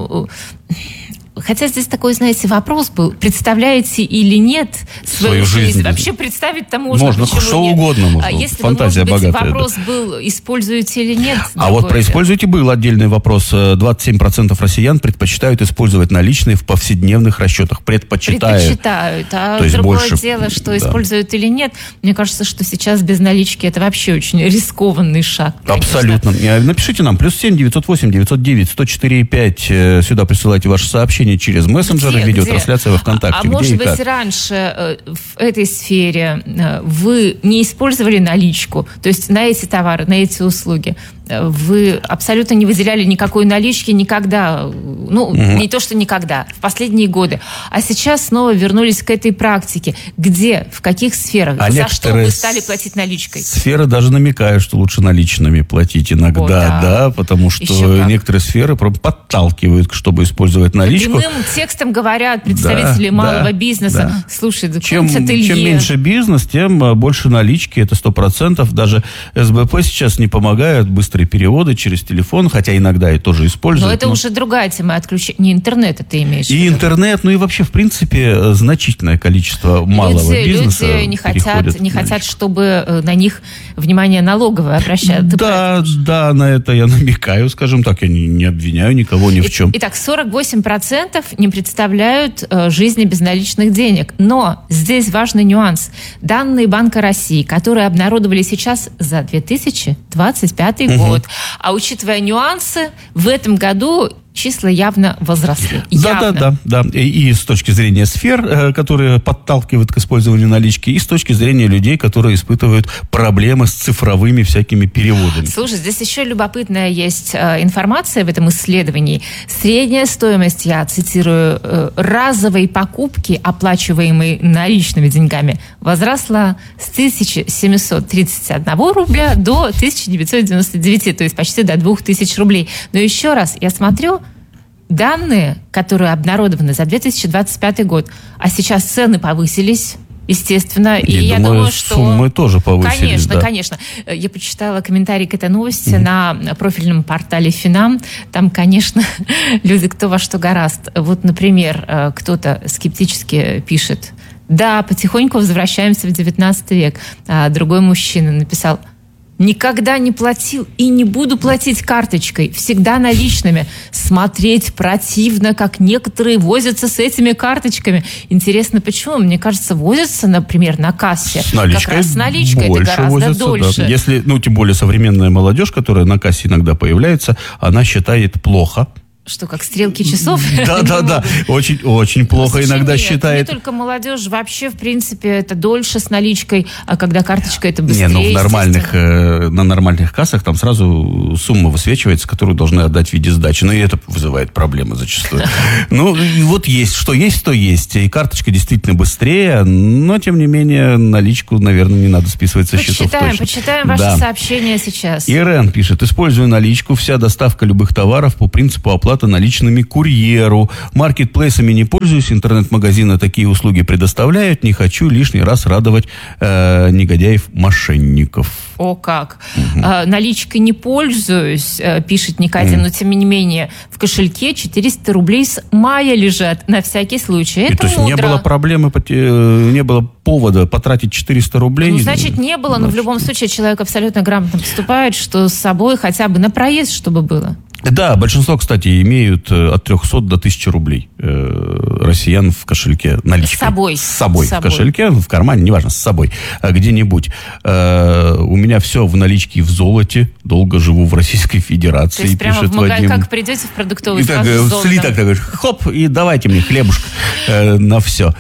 [SPEAKER 9] Хотя здесь такой, знаете, вопрос был. Представляете или нет свою жизнь? Вообще представить-то можно
[SPEAKER 1] что
[SPEAKER 9] нет?
[SPEAKER 1] Угодно можно.
[SPEAKER 9] Если
[SPEAKER 1] фантазия
[SPEAKER 9] бы, может быть,
[SPEAKER 1] богатая,
[SPEAKER 9] вопрос был, используете или нет?
[SPEAKER 1] Вот про используете был отдельный вопрос. 27% россиян предпочитают использовать наличные в повседневных расчетах. Предпочитают.
[SPEAKER 9] А другое дело, что используют или нет. Мне кажется, что сейчас без налички это вообще очень рискованный шаг. Конечно.
[SPEAKER 1] Абсолютно. Напишите нам. +7 908 909 104 5. Сюда присылайте ваши сообщения через мессенджеры, видеотрансляция во ВКонтакте.
[SPEAKER 9] А может быть, раньше в этой сфере вы не использовали наличку, то есть на эти товары, на эти услуги вы абсолютно не выделяли никакой налички никогда, не то что никогда, в последние годы. А сейчас снова вернулись к этой практике. Где, в каких сферах, за что вы стали платить наличкой?
[SPEAKER 1] Сферы даже намекают, что лучше наличными платить иногда, потому что некоторые сферы подталкивают, чтобы использовать наличку.
[SPEAKER 9] Прямым текстом говорят представители малого бизнеса.
[SPEAKER 1] Да.
[SPEAKER 9] Слушай,
[SPEAKER 1] чем меньше бизнес, тем больше налички, это 100%. Даже СБП сейчас не помогают быстро переводы через телефон, хотя иногда и тоже используют.
[SPEAKER 9] Но это уже другая тема отключения. Не интернета ты имеешь в виду.
[SPEAKER 1] И интернет, и вообще, в принципе, значительное количество малого бизнеса.
[SPEAKER 9] Люди не хотят, чтобы на них внимание налоговое обращало.
[SPEAKER 1] Да, на это я намекаю, скажем так. Я не обвиняю никого ни в чем.
[SPEAKER 9] Итак, 48% не представляют жизни без наличных денег. Но здесь важный нюанс. Данные Банка России, которые обнародовали сейчас за 2025 год, а учитывая нюансы, в этом году числа явно возросли.
[SPEAKER 1] Да. И с точки зрения сфер, которые подталкивают к использованию налички, и с точки зрения людей, которые испытывают проблемы с цифровыми всякими переводами.
[SPEAKER 9] Слушай, здесь еще любопытная есть информация в этом исследовании. Средняя стоимость, я цитирую, разовой покупки, оплачиваемой наличными деньгами, возросла с 1731 рубля до 1999, то есть почти до 2000 рублей. Но еще раз, я смотрю, данные, которые обнародованы за 2025 год, а сейчас цены повысились, естественно. И я думаю, что
[SPEAKER 1] суммы тоже повысились.
[SPEAKER 9] Конечно,
[SPEAKER 1] да.
[SPEAKER 9] конечно. Я почитала комментарии к этой новости на профильном портале Финам. Там, конечно, люди кто во что горазд. Вот, например, кто-то скептически пишет: да, потихоньку возвращаемся в 19 век. А другой мужчина написал: никогда не платил и не буду платить карточкой, всегда наличными. Смотреть противно, как некоторые возятся с этими карточками. Интересно, почему? Мне кажется, возятся, например, на кассе.
[SPEAKER 1] С наличкой
[SPEAKER 9] как раз с наличкой это гораздо
[SPEAKER 1] возятся,
[SPEAKER 9] дольше.
[SPEAKER 1] Да. Если, тем более современная молодежь, которая на кассе иногда появляется, она считает плохо.
[SPEAKER 9] Что, как стрелки часов?
[SPEAKER 1] Да. Очень плохо иногда считает.
[SPEAKER 9] Не только молодежь, вообще, в принципе, это дольше с наличкой, а когда карточка, это быстрее.
[SPEAKER 1] На нормальных кассах там сразу сумма высвечивается, которую должны отдать в виде сдачи. И это вызывает проблемы зачастую. И вот есть, то есть. И карточка действительно быстрее, но, тем не менее, наличку, наверное, не надо списывать со счетов точно.
[SPEAKER 9] Почитаем ваши сообщения сейчас.
[SPEAKER 1] Ирен пишет: использую наличку, вся доставка любых товаров по принципу оплаты наличными курьеру. Маркетплейсами не пользуюсь, интернет-магазины такие услуги предоставляют. Не хочу лишний раз радовать негодяев-мошенников.
[SPEAKER 9] О, как. Наличкой не пользуюсь, пишет Никатя, но тем не менее в кошельке 400 рублей с мая лежат на всякий случай. Это
[SPEAKER 1] то есть
[SPEAKER 9] мудро.
[SPEAKER 1] Не было проблемы, не было повода потратить 400 рублей?
[SPEAKER 9] Значит, не было, но в любом случае человек абсолютно грамотно поступает, что с собой хотя бы на проезд, чтобы было.
[SPEAKER 1] Да, большинство, кстати, имеют от 300 до 1000 рублей россиян в кошельке наличкой. С собой. В кошельке, в кармане, неважно, с собой, где-нибудь. У меня все в наличке и в золоте. Долго живу в Российской Федерации,
[SPEAKER 9] то есть
[SPEAKER 1] пишет
[SPEAKER 9] прямо в
[SPEAKER 1] Вадим.
[SPEAKER 9] Как придете в продуктовый,
[SPEAKER 1] сразу с золотом. Так, хоп, и давайте мне хлебушек на все.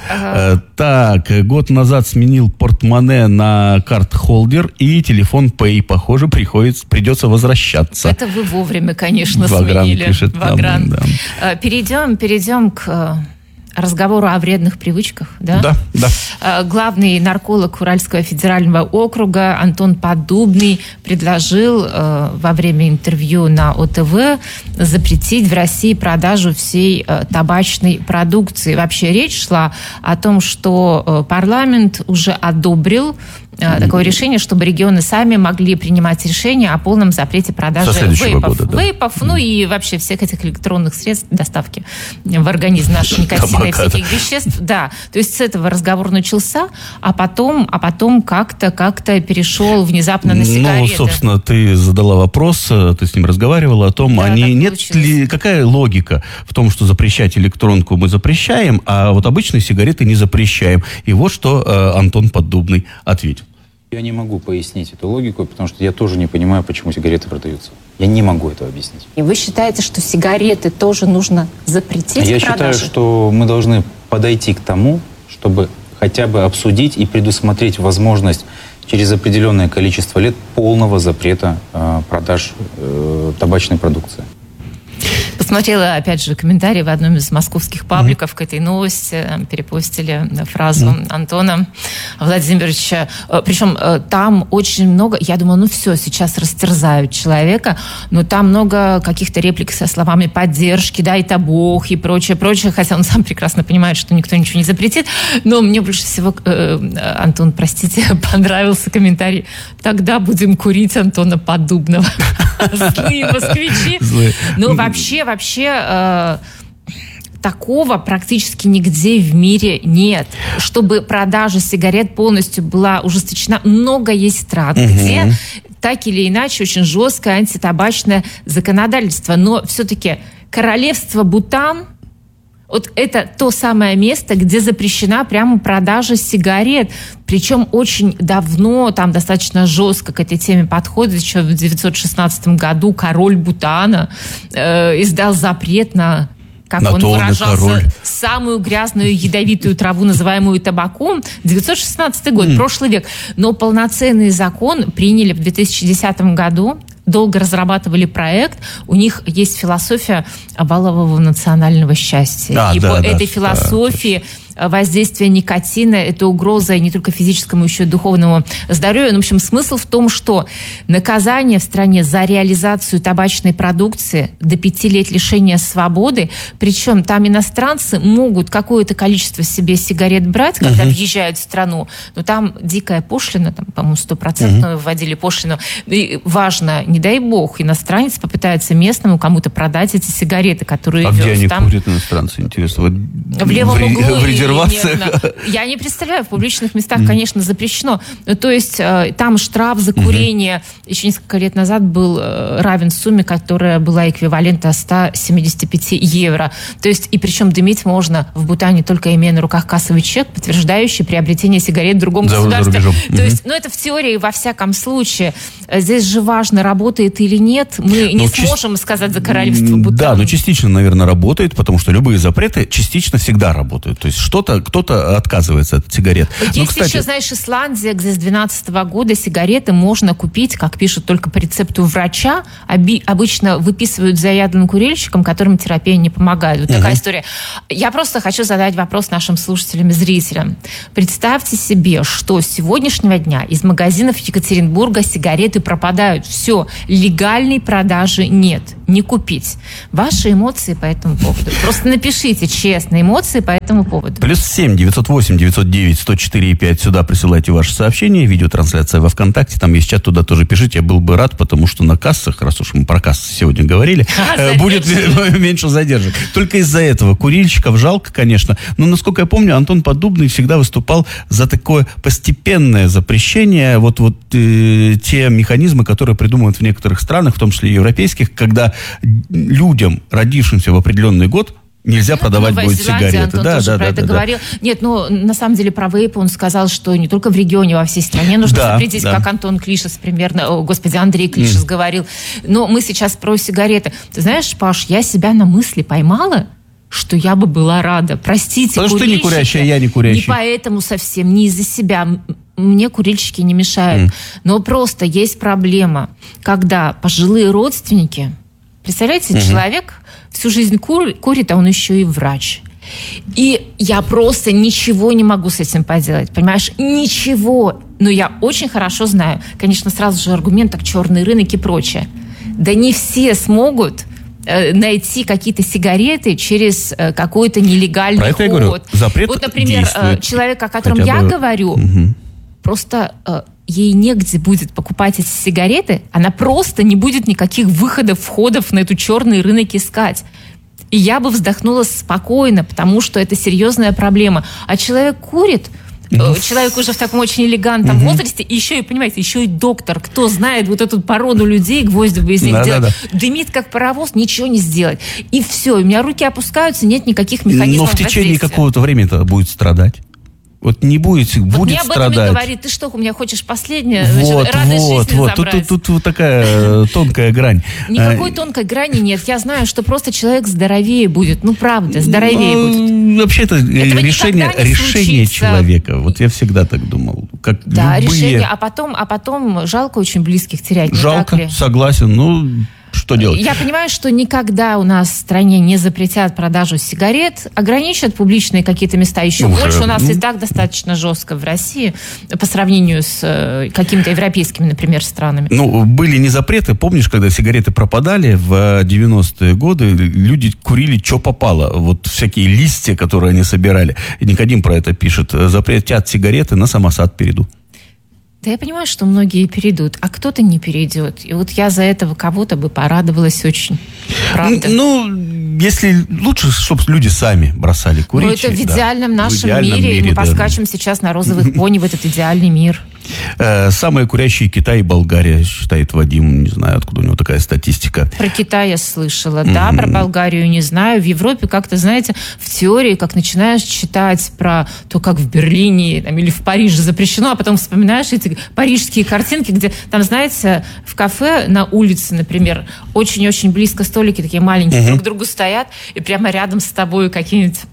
[SPEAKER 1] Так, год назад сменил портмоне на карт-холдер и телефон Pay. Похоже, придется возвращаться.
[SPEAKER 9] Это вы вовремя, конечно,
[SPEAKER 1] Вагран
[SPEAKER 9] сменили.
[SPEAKER 1] Пишет
[SPEAKER 9] Вагран.
[SPEAKER 1] Нам, да.
[SPEAKER 9] Перейдем к разговору о вредных привычках. Да?
[SPEAKER 1] Да.
[SPEAKER 9] Главный нарколог Уральского федерального округа Антон Поддубный предложил во время интервью на ОТВ запретить в России продажу всей табачной продукции. Вообще речь шла о том, что парламент уже одобрил такое решение, чтобы регионы сами могли принимать решение о полном запрете продажи вейпов, и вообще всех этих электронных средств доставки в организм наших никотина и всяких веществ. Да, то есть с этого разговор начался, а потом как-то перешел внезапно на сигареты.
[SPEAKER 1] Собственно, ты задала вопрос, ты с ним разговаривала о том, какая логика в том, что запрещать электронку мы запрещаем, а вот обычные сигареты не запрещаем. И вот что Антон Поддубный ответил.
[SPEAKER 10] Я не могу пояснить эту логику, потому что я тоже не понимаю, почему сигареты продаются. Я не могу этого объяснить.
[SPEAKER 9] И вы считаете, что сигареты тоже нужно запретить
[SPEAKER 10] Я считаю, что мы должны подойти к тому, чтобы хотя бы обсудить и предусмотреть возможность через определенное количество лет полного запрета продаж табачной продукции.
[SPEAKER 9] Посмотрела, опять же, комментарии в одном из московских пабликов к этой новости. Перепостили фразу Антона Владимировича. Причем там очень много... Я думаю, все, сейчас растерзают человека. Но там много каких-то реплик со словами поддержки, да, это Бог и прочее. Хотя он сам прекрасно понимает, что никто ничего не запретит. Но мне больше всего, Антон, простите, понравился комментарий. Тогда будем курить Антона Поддубного. Злые москвичи. Ну, вообще, такого практически нигде в мире нет. Чтобы продажа сигарет полностью была ужесточена. Много есть стран, где так или иначе очень жесткое антитабачное законодательство. Но все-таки королевство Бутан, вот это то самое место, где запрещена прямо продажа сигарет. Причем очень давно, там достаточно жестко к этой теме подходит. Еще в 1916 году король Бутана издал запрет на, как он выражался, самую грязную ядовитую траву, называемую табаком. 1916 год, прошлый век. Но полноценный закон приняли в 2010 году. Долго разрабатывали проект. У них есть философия валового национального счастья. И по этой философии воздействие никотина – это угроза не только физическому, еще и духовному здоровью. В общем, смысл в том, что наказание в стране за реализацию табачной продукции до 5 лет лишения свободы, причем там иностранцы могут какое-то количество себе сигарет брать, когда въезжают в страну, но там дикая пошлина, там, по-моему, 100% вводили пошлину. И важно, не дай бог, иностранец попытается местному кому-то продать эти сигареты, которые вез.
[SPEAKER 1] Где они курят, иностранцы, интересно? Вот
[SPEAKER 9] в левом углу. В резервациях? Я не представляю, в публичных местах, конечно, запрещено. То есть там штраф за курение еще несколько лет назад был равен сумме, которая была эквивалентна 175 евро. То есть, и причем дымить можно в Бутане, только имея на руках кассовый чек, подтверждающий приобретение сигарет в другом государстве. То есть, это в теории во всяком случае. Здесь же важно, работает или нет. Мы не сможем сказать за королевство Бутан.
[SPEAKER 1] Да, но частично, наверное, работает, потому что любые запреты частично всегда работают. То есть кто-то отказывается от сигарет.
[SPEAKER 9] Есть еще, знаешь, Исландия, где с 2012 года сигареты можно купить, как пишут, только по рецепту врача. Обычно выписывают заядлым курильщикам, которым терапия не помогает. Вот такая история. Я просто хочу задать вопрос нашим слушателям и зрителям. Представьте себе, что с сегодняшнего дня из магазинов Екатеринбурга сигареты пропадают. Все, легальной продажи нет. Не купить. Ваши эмоции по этому поводу. Просто напишите честно эмоции по этому поводу.
[SPEAKER 1] +7 908 909 104 5. Сюда присылайте ваши сообщения. Видеотрансляция во ВКонтакте. Там есть чат, туда тоже пишите. Я был бы рад, потому что на кассах, раз уж мы про кассы сегодня говорили, будет меньше задержек. Только из-за этого курильщиков жалко, конечно. Но, насколько я помню, Антон Поддубный всегда выступал за такое постепенное запрещение. Вот те механизмы, которые придумывают в некоторых странах, в том числе и европейских, когда людям, родившимся в определенный год, нельзя продавать будет сигареты.
[SPEAKER 9] Антон тоже про это говорил. Нет, на самом деле про вейпы он сказал, что не только в регионе, во всей стране нужно запретить, как Антон Клишес примерно, Андрей Клишес говорил. Но мы сейчас про сигареты. Ты знаешь, Паш, я себя на мысли поймала, что я бы была рада. Простите,
[SPEAKER 1] потому что ты не курящая, я не курящий.
[SPEAKER 9] Не поэтому совсем, не из-за себя. Мне курильщики не мешают. Но просто есть проблема, когда пожилые родственники... Представляете, человек всю жизнь курит, а он еще и врач. И я просто ничего не могу с этим поделать. Понимаешь? Ничего. Но я очень хорошо знаю. Конечно, сразу же аргумент, так черный рынок и прочее. Да не все смогут найти какие-то сигареты через какой-то нелегальный ход.
[SPEAKER 1] Я говорю, запрет
[SPEAKER 9] вот, например,
[SPEAKER 1] действует.
[SPEAKER 9] Человек, о котором я говорю, просто... ей негде будет покупать эти сигареты, она просто не будет никаких выходов, входов на эту черный рынок искать. И я бы вздохнула спокойно, потому что это серьезная проблема. А человек курит, человек уже в таком очень элегантном возрасте, и еще и, понимаете, еще и доктор, кто знает вот эту породу людей, гвозди бы из них делать, дымит как паровоз, ничего не сделать. И все, у меня руки опускаются, нет никаких механизмов воздействия.
[SPEAKER 1] Но в течение какого-то времени это будет страдать. Вот не будет,
[SPEAKER 9] вот
[SPEAKER 1] будет страдать.
[SPEAKER 9] Мне об этом и говорит. Ты что, у меня хочешь последнее? Значит, радость жизни забрать.
[SPEAKER 1] Тут вот такая тонкая грань.
[SPEAKER 9] Никакой тонкой грани нет. Я знаю, что просто человек здоровее будет. Ну, правда, здоровее будет.
[SPEAKER 1] Вообще это решение человека. Вот я всегда так думал. Как
[SPEAKER 9] да,
[SPEAKER 1] любые...
[SPEAKER 9] решение. А потом жалко очень близких терять.
[SPEAKER 1] Жалко, согласен. Что делать?
[SPEAKER 9] Я понимаю, что никогда у нас в стране не запретят продажу сигарет, ограничат публичные какие-то места еще больше. У нас и так достаточно жестко в России по сравнению с какими-то европейскими, например, странами.
[SPEAKER 1] Были не запреты. Помнишь, когда сигареты пропадали в 90-е годы, люди курили, что попало. Вот всякие листья, которые они собирали. И Никодим про это пишет. Запретят сигареты, на самосад перейду.
[SPEAKER 9] Да я понимаю, что многие перейдут, а кто-то не перейдет. И вот я за этого кого-то бы порадовалась очень. Правда.
[SPEAKER 1] Если лучше, чтобы люди сами бросали курить.
[SPEAKER 9] Это в идеальном нашем мире. И мы поскачем сейчас на розовых пони в этот идеальный мир.
[SPEAKER 1] Самые курящие Китай и Болгария, считает Вадим. Не знаю, откуда у него такая статистика.
[SPEAKER 9] Про Китай я слышала, да, про Болгарию не знаю. В Европе как-то, знаете, в теории, как начинаешь читать про то, как в Берлине или в Париже запрещено, а потом вспоминаешь эти парижские картинки, где там, знаете, в кафе на улице, например, очень-очень близко столики такие маленькие друг к другу стоят, и прямо рядом с тобой какие-нибудь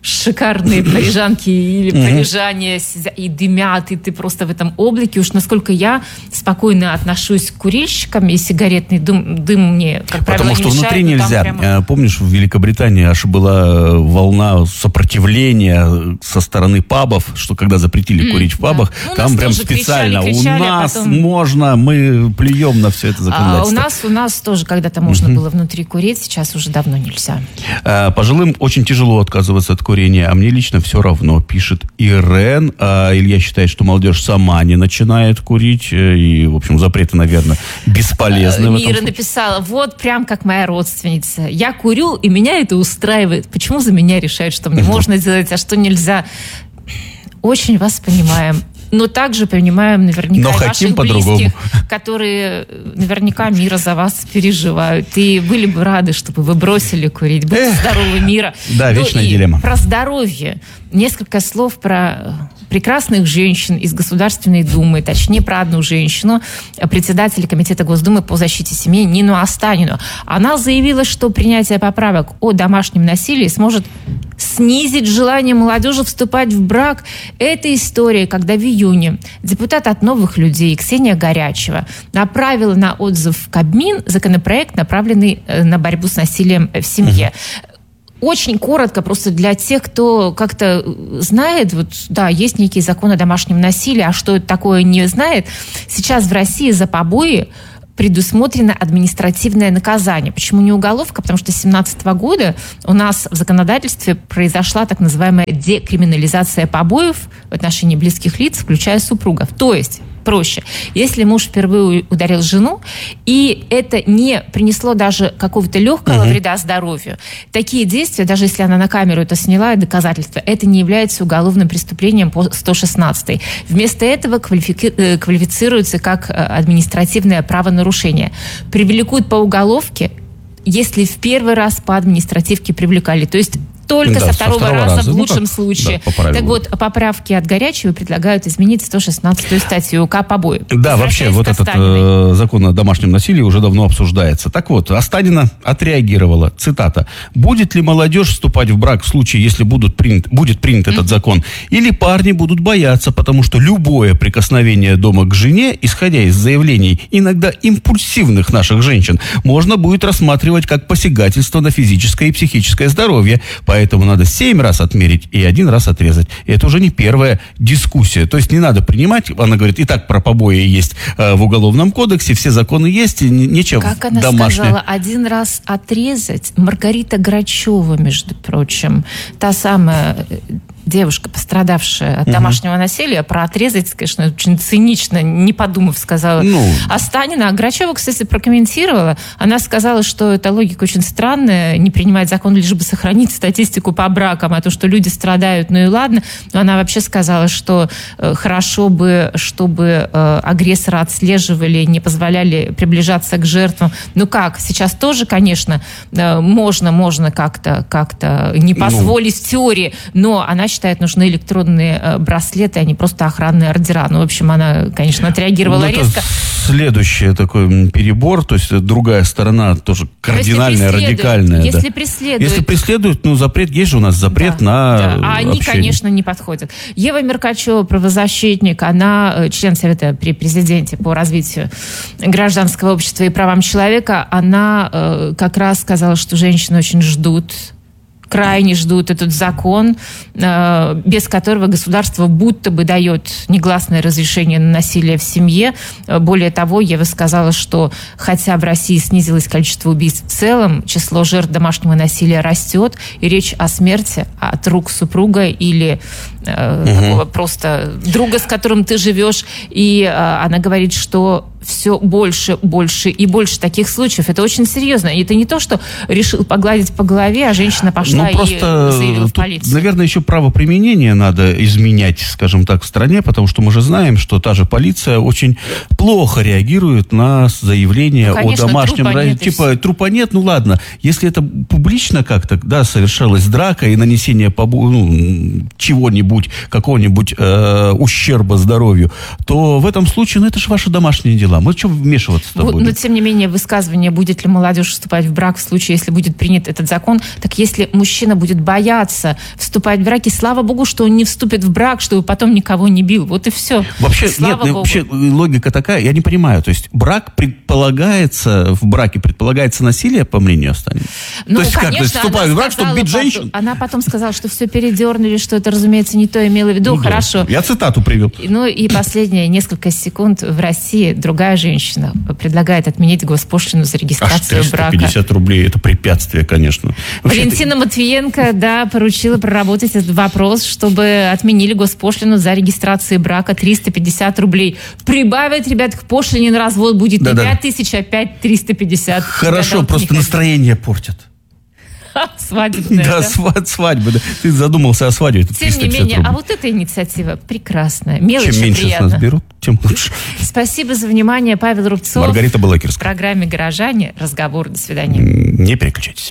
[SPEAKER 9] шикарные парижанки или парижане и дымят, и ты просто в этом облаке. Уж насколько я спокойно отношусь к курильщикам, и сигаретный дым мне, как правило,
[SPEAKER 1] потому что
[SPEAKER 9] не мешает,
[SPEAKER 1] внутри нельзя. Прямо... Помнишь, в Великобритании аж была волна сопротивления со стороны пабов, что когда запретили курить в пабах, там прям специально кричали, у нас потом... можно, мы плюем на все это законодательство.
[SPEAKER 9] У нас тоже когда-то можно было внутри курить, сейчас уже давно нельзя.
[SPEAKER 1] Пожилым очень тяжело отказываться от курения, а мне лично все равно, пишет Ирен. Илья считает, что молодежь сама не начинает курить, и, в общем, запреты, наверное, бесполезны.
[SPEAKER 9] Мира написала, вот прям как моя родственница. Я курю, и меня это устраивает. Почему за меня решают, что мне можно делать, а что нельзя? Очень вас понимаем. Но также понимаем наверняка ваших близких, которые наверняка мира за вас переживают. И были бы рады, чтобы вы бросили курить. Будьте здоровы, Мира.
[SPEAKER 1] Да, вечная дилемма.
[SPEAKER 9] Про здоровье. Несколько слов про прекрасных женщин из Государственной Думы, точнее, про одну женщину, председателя Комитета Госдумы по защите семьи Нину Останину. Она заявила, что принятие поправок о домашнем насилии сможет снизить желание молодежи вступать в брак. Это история, когда в июне депутат от «Новых людей» Ксения Горячева направила на отзыв в Кабмин законопроект, направленный на борьбу с насилием в семье. Очень коротко, просто для тех, кто как-то знает, вот, да, есть некий закон о домашнем насилии, а что это такое, не знает. Сейчас в России за побои предусмотрено административное наказание. Почему не уголовка? Потому что с 2017 года у нас в законодательстве произошла так называемая декриминализация побоев в отношении близких лиц, включая супругов. То есть, проще, если муж впервые ударил жену, и это не принесло даже какого-то легкого вреда здоровью, такие действия, даже если она на камеру это сняла, доказательства, это не является уголовным преступлением по 116. Вместо этого квалифицируется как административное правонарушение. Привлекут по уголовке, если в первый раз по административке привлекали. То есть только со второго раза в лучшем случае. Да, так вот, поправки от Горячего предлагают изменить 116-ю статью УК побои.
[SPEAKER 1] Да, вообще, вот этот закон о домашнем насилии уже давно обсуждается. Так вот, Останина отреагировала, цитата, «Будет ли молодежь вступать в брак в случае, если будет принят этот закон? Или парни будут бояться, потому что любое прикосновение дома к жене, исходя из заявлений иногда импульсивных наших женщин, можно будет рассматривать как посягательство на физическое и психическое здоровье. Поэтому надо 7 раз отмерить и 1 раз отрезать». И это уже не первая дискуссия. То есть не надо принимать, она говорит, и так про побои есть в Уголовном кодексе, все законы есть, нечего домашнее.
[SPEAKER 9] Как она сказала, 1 раз отрезать? Маргарита Грачева, между прочим, та самая девушка, пострадавшая от домашнего насилия, про отрезать, конечно, очень цинично, не подумав, сказала Останина. А Грачева, кстати, прокомментировала. Она сказала, что эта логика очень странная, не принимать закон, лишь бы сохранить статистику по бракам, а то, что люди страдают, ну и ладно. Но она вообще сказала, что хорошо бы, чтобы агрессора отслеживали, не позволяли приближаться к жертвам. Ну как, сейчас тоже, конечно, можно как-то не позволить в теории, но она считает, нужны электронные браслеты, а не просто охранные ордера. Ну, в общем, она, конечно, отреагировала резко.
[SPEAKER 1] Следующий такой перебор, то есть другая сторона тоже кардинальная, радикальная.
[SPEAKER 9] Если преследуют.
[SPEAKER 1] Если преследуют, запрет, есть же у нас запрет на
[SPEAKER 9] А они, конечно, не подходят. Ева Меркачева, правозащитник, она член Совета при президенте по развитию гражданского общества и правам человека, она как раз сказала, что женщины очень крайне ждут этот закон, без которого государство будто бы дает негласное разрешение на насилие в семье. Более того, Ева сказала, что хотя в России снизилось количество убийств в целом, число жертв домашнего насилия растет, и речь о смерти от рук супруга или такого просто друга, с которым ты живешь. И она говорит, что все больше и больше таких случаев. Это очень серьезно. И это не то, что решил погладить по голове, а женщина пошла и заявила в полицию.
[SPEAKER 1] Наверное, еще правоприменение надо изменять, скажем так, в стране, потому что мы же знаем, что та же полиция очень плохо реагирует на заявления о домашнем... трупа нет, ладно. Если это публично как-то, совершалась драка и нанесение чего-нибудь, какого-нибудь ущерба здоровью, то в этом случае, это же ваши домашние дела. дела. Мы что вмешиваться-то будем?
[SPEAKER 9] Но, тем не менее, высказывание, будет ли молодежь вступать в брак в случае, если будет принят этот закон, так если мужчина будет бояться вступать в брак, и слава богу, что он не вступит в брак, чтобы потом никого не бил. Вот и все.
[SPEAKER 1] Вообще, вообще логика такая, я не понимаю. То есть в браке предполагается насилие, по мнению останется?
[SPEAKER 9] Ну,
[SPEAKER 1] то есть
[SPEAKER 9] конечно,
[SPEAKER 1] как? Вступая в брак, чтобы бить женщин?
[SPEAKER 9] Она потом сказала, что все передернули, что это, разумеется, не то имела в виду. Хорошо.
[SPEAKER 1] Я цитату привел.
[SPEAKER 9] Ну и последние несколько секунд. В России другая женщина предлагает отменить госпошлину за регистрацию брака.
[SPEAKER 1] 350 рублей – это препятствие, конечно.
[SPEAKER 9] Валентина Матвиенко, поручила проработать этот вопрос, чтобы отменили госпошлину за регистрацию брака 350 рублей. Прибавить, ребят, к пошлине на развод будет не 5000, а 5350.
[SPEAKER 1] Хорошо, просто настроение портят.
[SPEAKER 9] Свадебная,
[SPEAKER 1] да? Свадьба. Да. Ты задумался о свадьбе.
[SPEAKER 9] Тем не менее,
[SPEAKER 1] рублей.
[SPEAKER 9] А вот эта инициатива прекрасная. Мелочь
[SPEAKER 1] Чем меньше
[SPEAKER 9] приятно.
[SPEAKER 1] с нас берут, тем лучше.
[SPEAKER 9] Спасибо за внимание. Павел Рубцов.
[SPEAKER 1] Маргарита Балакирская.
[SPEAKER 9] В программе «Горожане». Разговор. До свидания.
[SPEAKER 1] Не переключайтесь.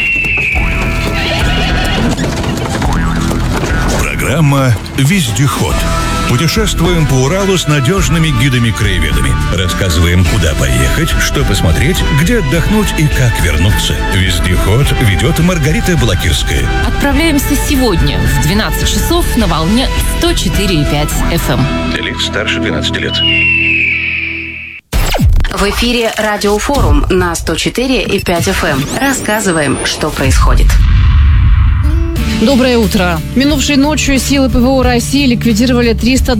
[SPEAKER 11] Программа «Вездеход». Путешествуем по Уралу с надежными гидами-краеведами. Рассказываем, куда поехать, что посмотреть, где отдохнуть и как вернуться. «Вездеход» ведет Маргарита Балакирская.
[SPEAKER 12] Отправляемся сегодня в 12 часов на волне 104,5 FM.
[SPEAKER 11] Для лиц старше 12 лет.
[SPEAKER 7] В эфире радиофорум на 104,5 FM. Рассказываем, что происходит.
[SPEAKER 13] Доброе утро. Минувшей ночью силы ПВО России ликвидировали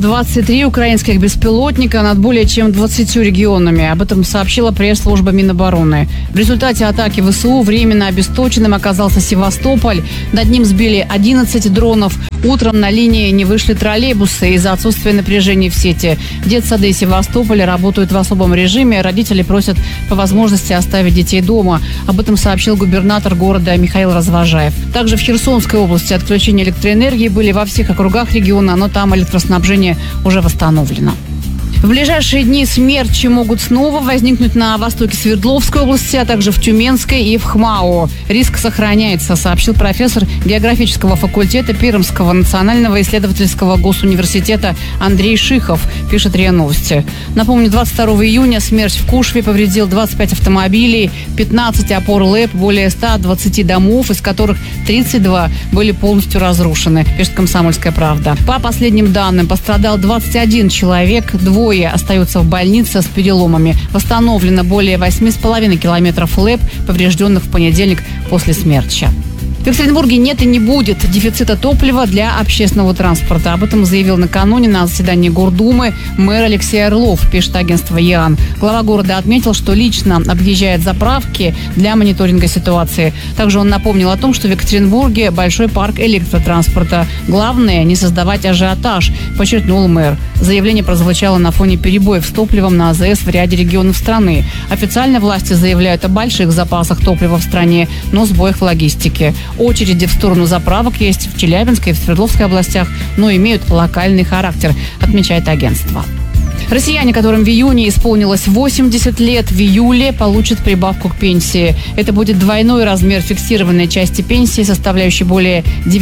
[SPEAKER 13] 323 украинских беспилотника над более чем 20 регионами. Об этом сообщила пресс-служба Минобороны. В результате атаки ВСУ временно обесточенным оказался Севастополь. Над ним сбили 11 дронов. Утром на линии не вышли троллейбусы из-за отсутствия напряжения в сети. Детсады Севастополя работают в особом режиме. Родители просят по возможности оставить детей дома. Об этом сообщил губернатор города Михаил Развожаев. Также в Херсонской области отключения электроэнергии были во всех округах региона, но там электроснабжение уже восстановлено. В ближайшие дни смерчи могут снова возникнуть на востоке Свердловской области, а также в Тюменской и в ХМАО. Риск сохраняется, сообщил профессор географического факультета Пермского национального исследовательского госуниверситета Андрей Шихов, пишет РИА Новости. Напомню, 22 июня смерч в Кушве повредил 25 автомобилей, 15 опор ЛЭП, более 120 домов, из которых 32 были полностью разрушены, пишет «Комсомольская правда». По последним данным, пострадал 21 человек, двое остаются в больнице с переломами. Восстановлено более 8,5 километров ЛЭП, поврежденных в понедельник после смерча. В Екатеринбурге нет и не будет дефицита топлива для общественного транспорта. Об этом заявил накануне на заседании Гордумы мэр Алексей Орлов, пишет агентство ЕАН. Глава города отметил, что лично объезжает заправки для мониторинга ситуации. Также он напомнил о том, что в Екатеринбурге большой парк электротранспорта. Главное – не создавать ажиотаж, подчеркнул мэр. Заявление прозвучало на фоне перебоев с топливом на АЗС в ряде регионов страны. Официально власти заявляют о больших запасах топлива в стране, но сбоях в логистике. Очереди в сторону заправок есть в Челябинской и в Свердловской областях, но имеют локальный характер, отмечает агентство. Россияне, которым в июне исполнилось 80 лет, в июле получат прибавку к пенсии. Это будет двойной размер фиксированной части пенсии, составляющей более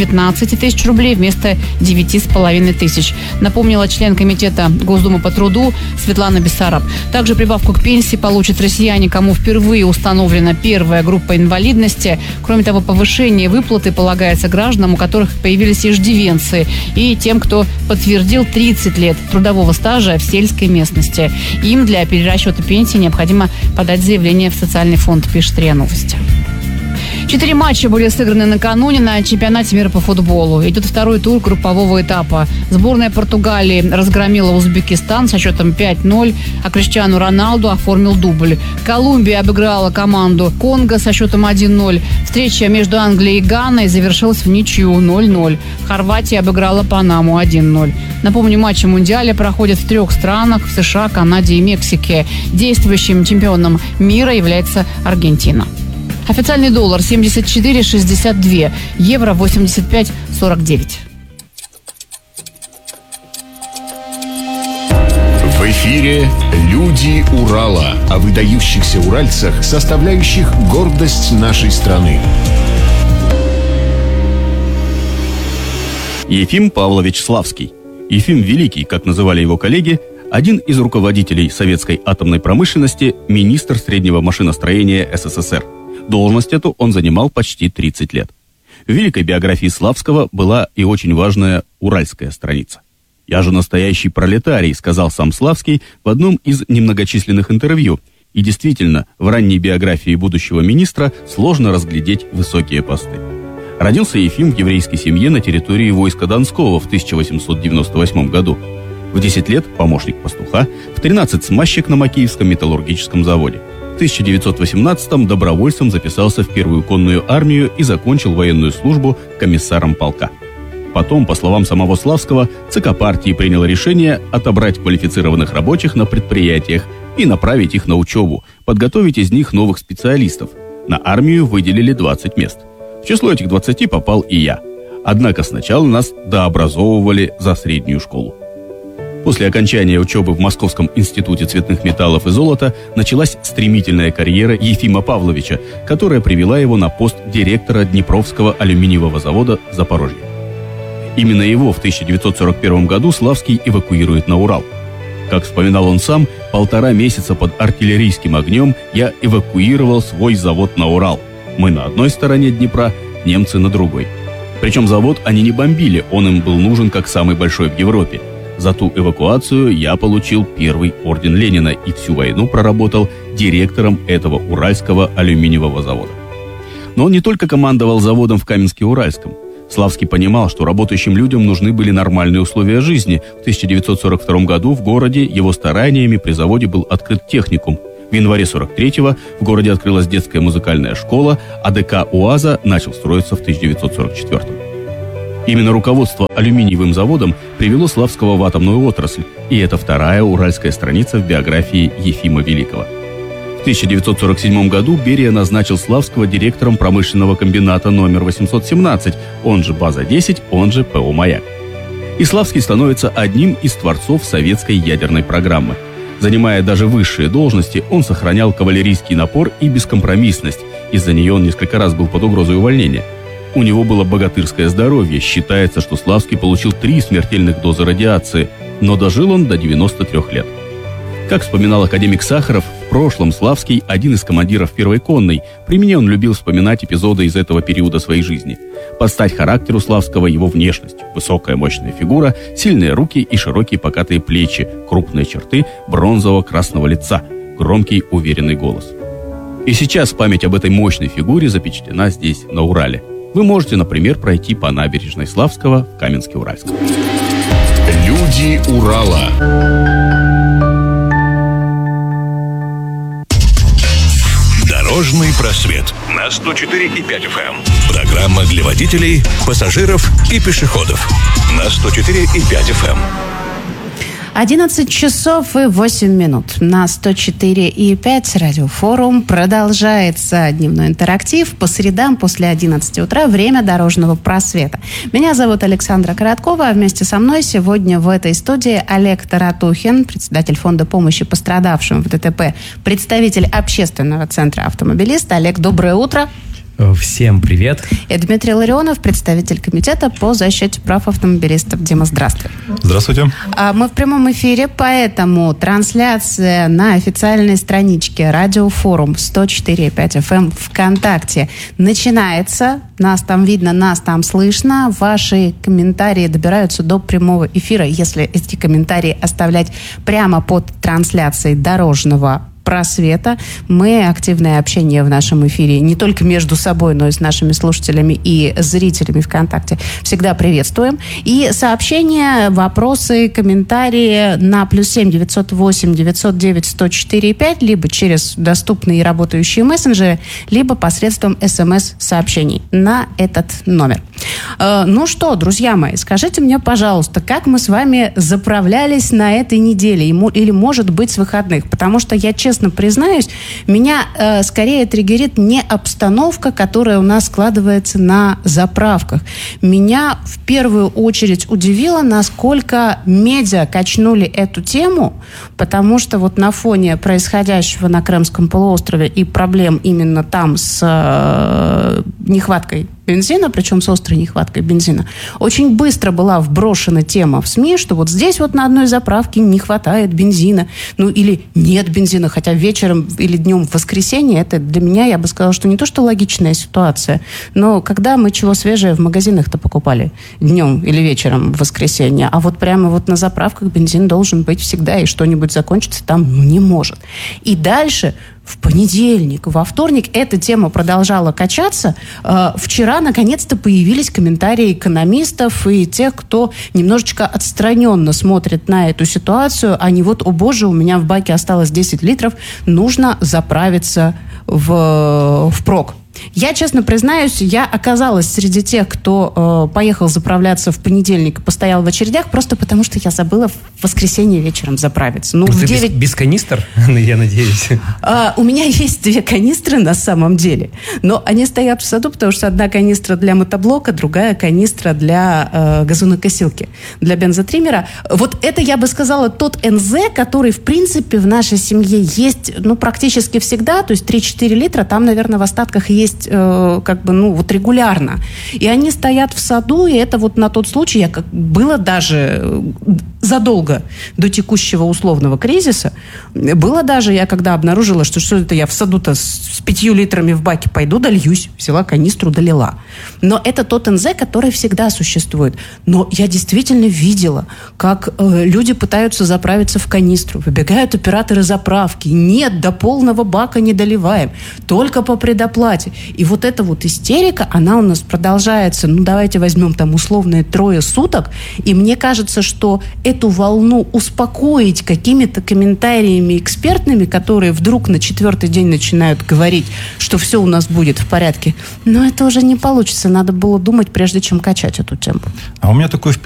[SPEAKER 13] 19 тысяч рублей вместо 9,5 тысяч. Напомнила член комитета Госдумы по труду Светлана Бессараб. Также прибавку к пенсии получат россияне, кому впервые установлена первая группа инвалидности. Кроме того, повышение выплаты полагается гражданам, у которых появились иждивенцы, и тем, кто подтвердил 30 лет трудового стажа в сельской местности. Им для перерасчета пенсии необходимо подать заявление в социальный фонд, пишет РИА Новости. 4 матча были сыграны накануне на чемпионате мира по футболу. Идет второй тур группового этапа. Сборная Португалии разгромила Узбекистан со счетом 5-0, а Криштиану Роналду оформил дубль. Колумбия обыграла команду Конго со счетом 1-0. Встреча между Англией и Ганой завершилась в ничью 0-0. Хорватия обыграла Панаму 1-0. Напомню, матчи Мундиаля проходят в 3 странах – в США, Канаде и Мексике. Действующим чемпионом мира является Аргентина. Официальный доллар 74,62, евро 85,49.
[SPEAKER 14] В эфире «Люди Урала» о выдающихся уральцах, составляющих гордость нашей страны.
[SPEAKER 1] Ефим Павлович Славский. Ефим Великий, как называли его коллеги, один из руководителей советской атомной промышленности, министр среднего машиностроения СССР. Должность эту он занимал почти 30 лет. В великой биографии Славского была и очень важная уральская страница. «Я же настоящий пролетарий», сказал сам Славский в одном из немногочисленных интервью. И действительно, в ранней биографии будущего министра сложно разглядеть высокие посты. Родился Ефим в еврейской семье на территории войска Донского в 1898 году. В 10 лет помощник пастуха, в 13 смазчик на Макеевском металлургическом заводе. В 1918-м добровольцем записался в первую конную армию и закончил военную службу комиссаром полка. Потом, по словам самого Славского, ЦК партии приняло решение отобрать квалифицированных рабочих на предприятиях и направить их на учебу, подготовить из них новых специалистов. На армию выделили 20 мест. В число этих 20 попал и я. Однако сначала нас дообразовывали за среднюю школу. После окончания учебы в Московском институте цветных металлов и золота началась стремительная карьера Ефима Павловича, которая привела его на пост директора Днепровского алюминиевого завода в Запорожье. Именно его в 1941 году Славский эвакуирует на Урал. Как вспоминал он сам, 1,5 месяца под артиллерийским огнем я эвакуировал свой завод на Урал. Мы на одной стороне Днепра, немцы на другой. Причем завод они не бомбили, он им был нужен как самый большой в Европе. За ту эвакуацию я получил первый орден Ленина и всю войну проработал директором этого Уральского алюминиевого завода. Но он не только командовал заводом в Каменске-Уральском. Славский понимал, что работающим людям нужны были нормальные условия жизни. В 1942 году в городе его стараниями при заводе был открыт техникум. В январе 1943-го в городе открылась детская музыкальная школа, а ДК УАЗа начал строиться в 1944-м. Именно руководство алюминиевым заводом привело Славского в атомную отрасль, и это вторая уральская страница в биографии Ефима Великого. В 1947 году Берия назначил Славского директором промышленного комбината номер 817, он же База-10, он же ПО «Маяк». И Славский становится одним из творцов советской ядерной программы. Занимая даже высшие должности, он сохранял кавалерийский напор и бескомпромиссность. Из-за нее он несколько раз был под угрозой увольнения. У него было богатырское здоровье. Считается, что Славский получил 3 смертельных дозы радиации, но дожил он до 93 лет. Как вспоминал академик Сахаров, в прошлом Славский – один из командиров первой конной. При мне он любил вспоминать эпизоды из этого периода своей жизни. Под стать характеру Славского его внешность. Высокая мощная фигура, сильные руки и широкие покатые плечи, крупные черты бронзово-красного лица, громкий уверенный голос. И сейчас память об этой мощной фигуре запечатлена здесь, на Урале. Вы можете, например, пройти по набережной Славского в Каменске-Уральском.
[SPEAKER 14] Люди Урала.
[SPEAKER 11] Дорожный просвет на 104,5 FM. Программа для водителей, пассажиров и пешеходов на 104,5 FM.
[SPEAKER 7] 11 часов и 8 минут. На 104,5 радиофорум продолжается дневной интерактив. По средам после 11 утра время дорожного просвета. Меня зовут Александра Короткова, а вместе со мной сегодня в этой студии Олег Таратухин, председатель фонда помощи пострадавшим в ДТП, представитель общественного центра «Автомобилист». Олег, доброе утро.
[SPEAKER 15] Всем привет.
[SPEAKER 7] И Дмитрий Ларионов, представитель комитета по защите прав автомобилистов. Дима, здравствуй.
[SPEAKER 16] Здравствуйте.
[SPEAKER 7] Мы в прямом эфире, поэтому трансляция на официальной страничке Радиофорум 104,5 FM ВКонтакте начинается. Нас там видно, нас там слышно. Ваши комментарии добираются до прямого эфира, если эти комментарии оставлять прямо под трансляцией дорожного просвета. Мы активное общение в нашем эфире не только между собой, но и с нашими слушателями и зрителями ВКонтакте всегда приветствуем. И сообщения, вопросы, комментарии на +7 908 909 104,5, либо через доступные и работающие мессенджеры, либо посредством СМС-сообщений на этот номер. Ну что, друзья мои, скажите мне, пожалуйста, как мы с вами заправлялись на этой неделе или, может быть, с выходных? Потому что я, честно признаюсь, меня скорее триггерит не обстановка, которая у нас складывается на заправках. Меня в первую очередь удивило, насколько медиа качнули эту тему, потому что вот на фоне происходящего на Крымском полуострове и проблем именно там с нехваткой бензина, причем с острой нехваткой бензина, очень быстро была вброшена тема в СМИ, что вот здесь вот на одной заправке не хватает бензина, ну или нет бензина, хотя вечером или днем в воскресенье, это для меня, я бы сказала, что не то, что логичная ситуация, но когда мы чего свежее в магазинах-то покупали днем или вечером в воскресенье, а вот прямо вот на заправках бензин должен быть всегда, и что-нибудь закончится там не может. И дальше в понедельник, во вторник эта тема продолжала качаться. Вчера, наконец-то, появились комментарии экономистов и тех, кто немножечко отстраненно смотрит на эту ситуацию, а не вот, о боже, у меня в баке осталось 10 литров, нужно заправиться впрок. Я, честно признаюсь, я оказалась среди тех, кто поехал заправляться в понедельник и постоял в очередях, просто потому что я забыла в воскресенье вечером заправиться. Ну, в 9...
[SPEAKER 15] без канистр, я надеюсь?
[SPEAKER 7] У меня есть 2 канистры на самом деле, но они стоят в саду, потому что одна канистра для мотоблока, другая канистра для газонокосилки, для бензотриммера. Вот это, я бы сказала, тот НЗ, который, в принципе, в нашей семье есть, ну, практически всегда, то есть 3-4 литра, там, наверное, в остатках есть как бы, ну, вот регулярно. И они стоят в саду, и это вот на тот случай, было даже задолго до текущего условного кризиса, было даже, я когда обнаружила, что это я в саду-то с 5 литрами в баке пойду, дольюсь, взяла канистру, долила. Но это тот НЗ, который всегда существует. Но я действительно видела, как люди пытаются заправиться в канистру, выбегают операторы заправки, нет, до полного бака не доливаем, только по предоплате. И вот эта вот истерика, она у нас продолжается, ну, давайте возьмем там условные 3 суток, и мне кажется, что эту волну успокоить какими-то комментариями экспертными, которые вдруг на 4-й день начинают говорить, что все у нас будет в порядке, но это уже не получится. Надо было думать, прежде чем качать эту тему.
[SPEAKER 16] А у меня такое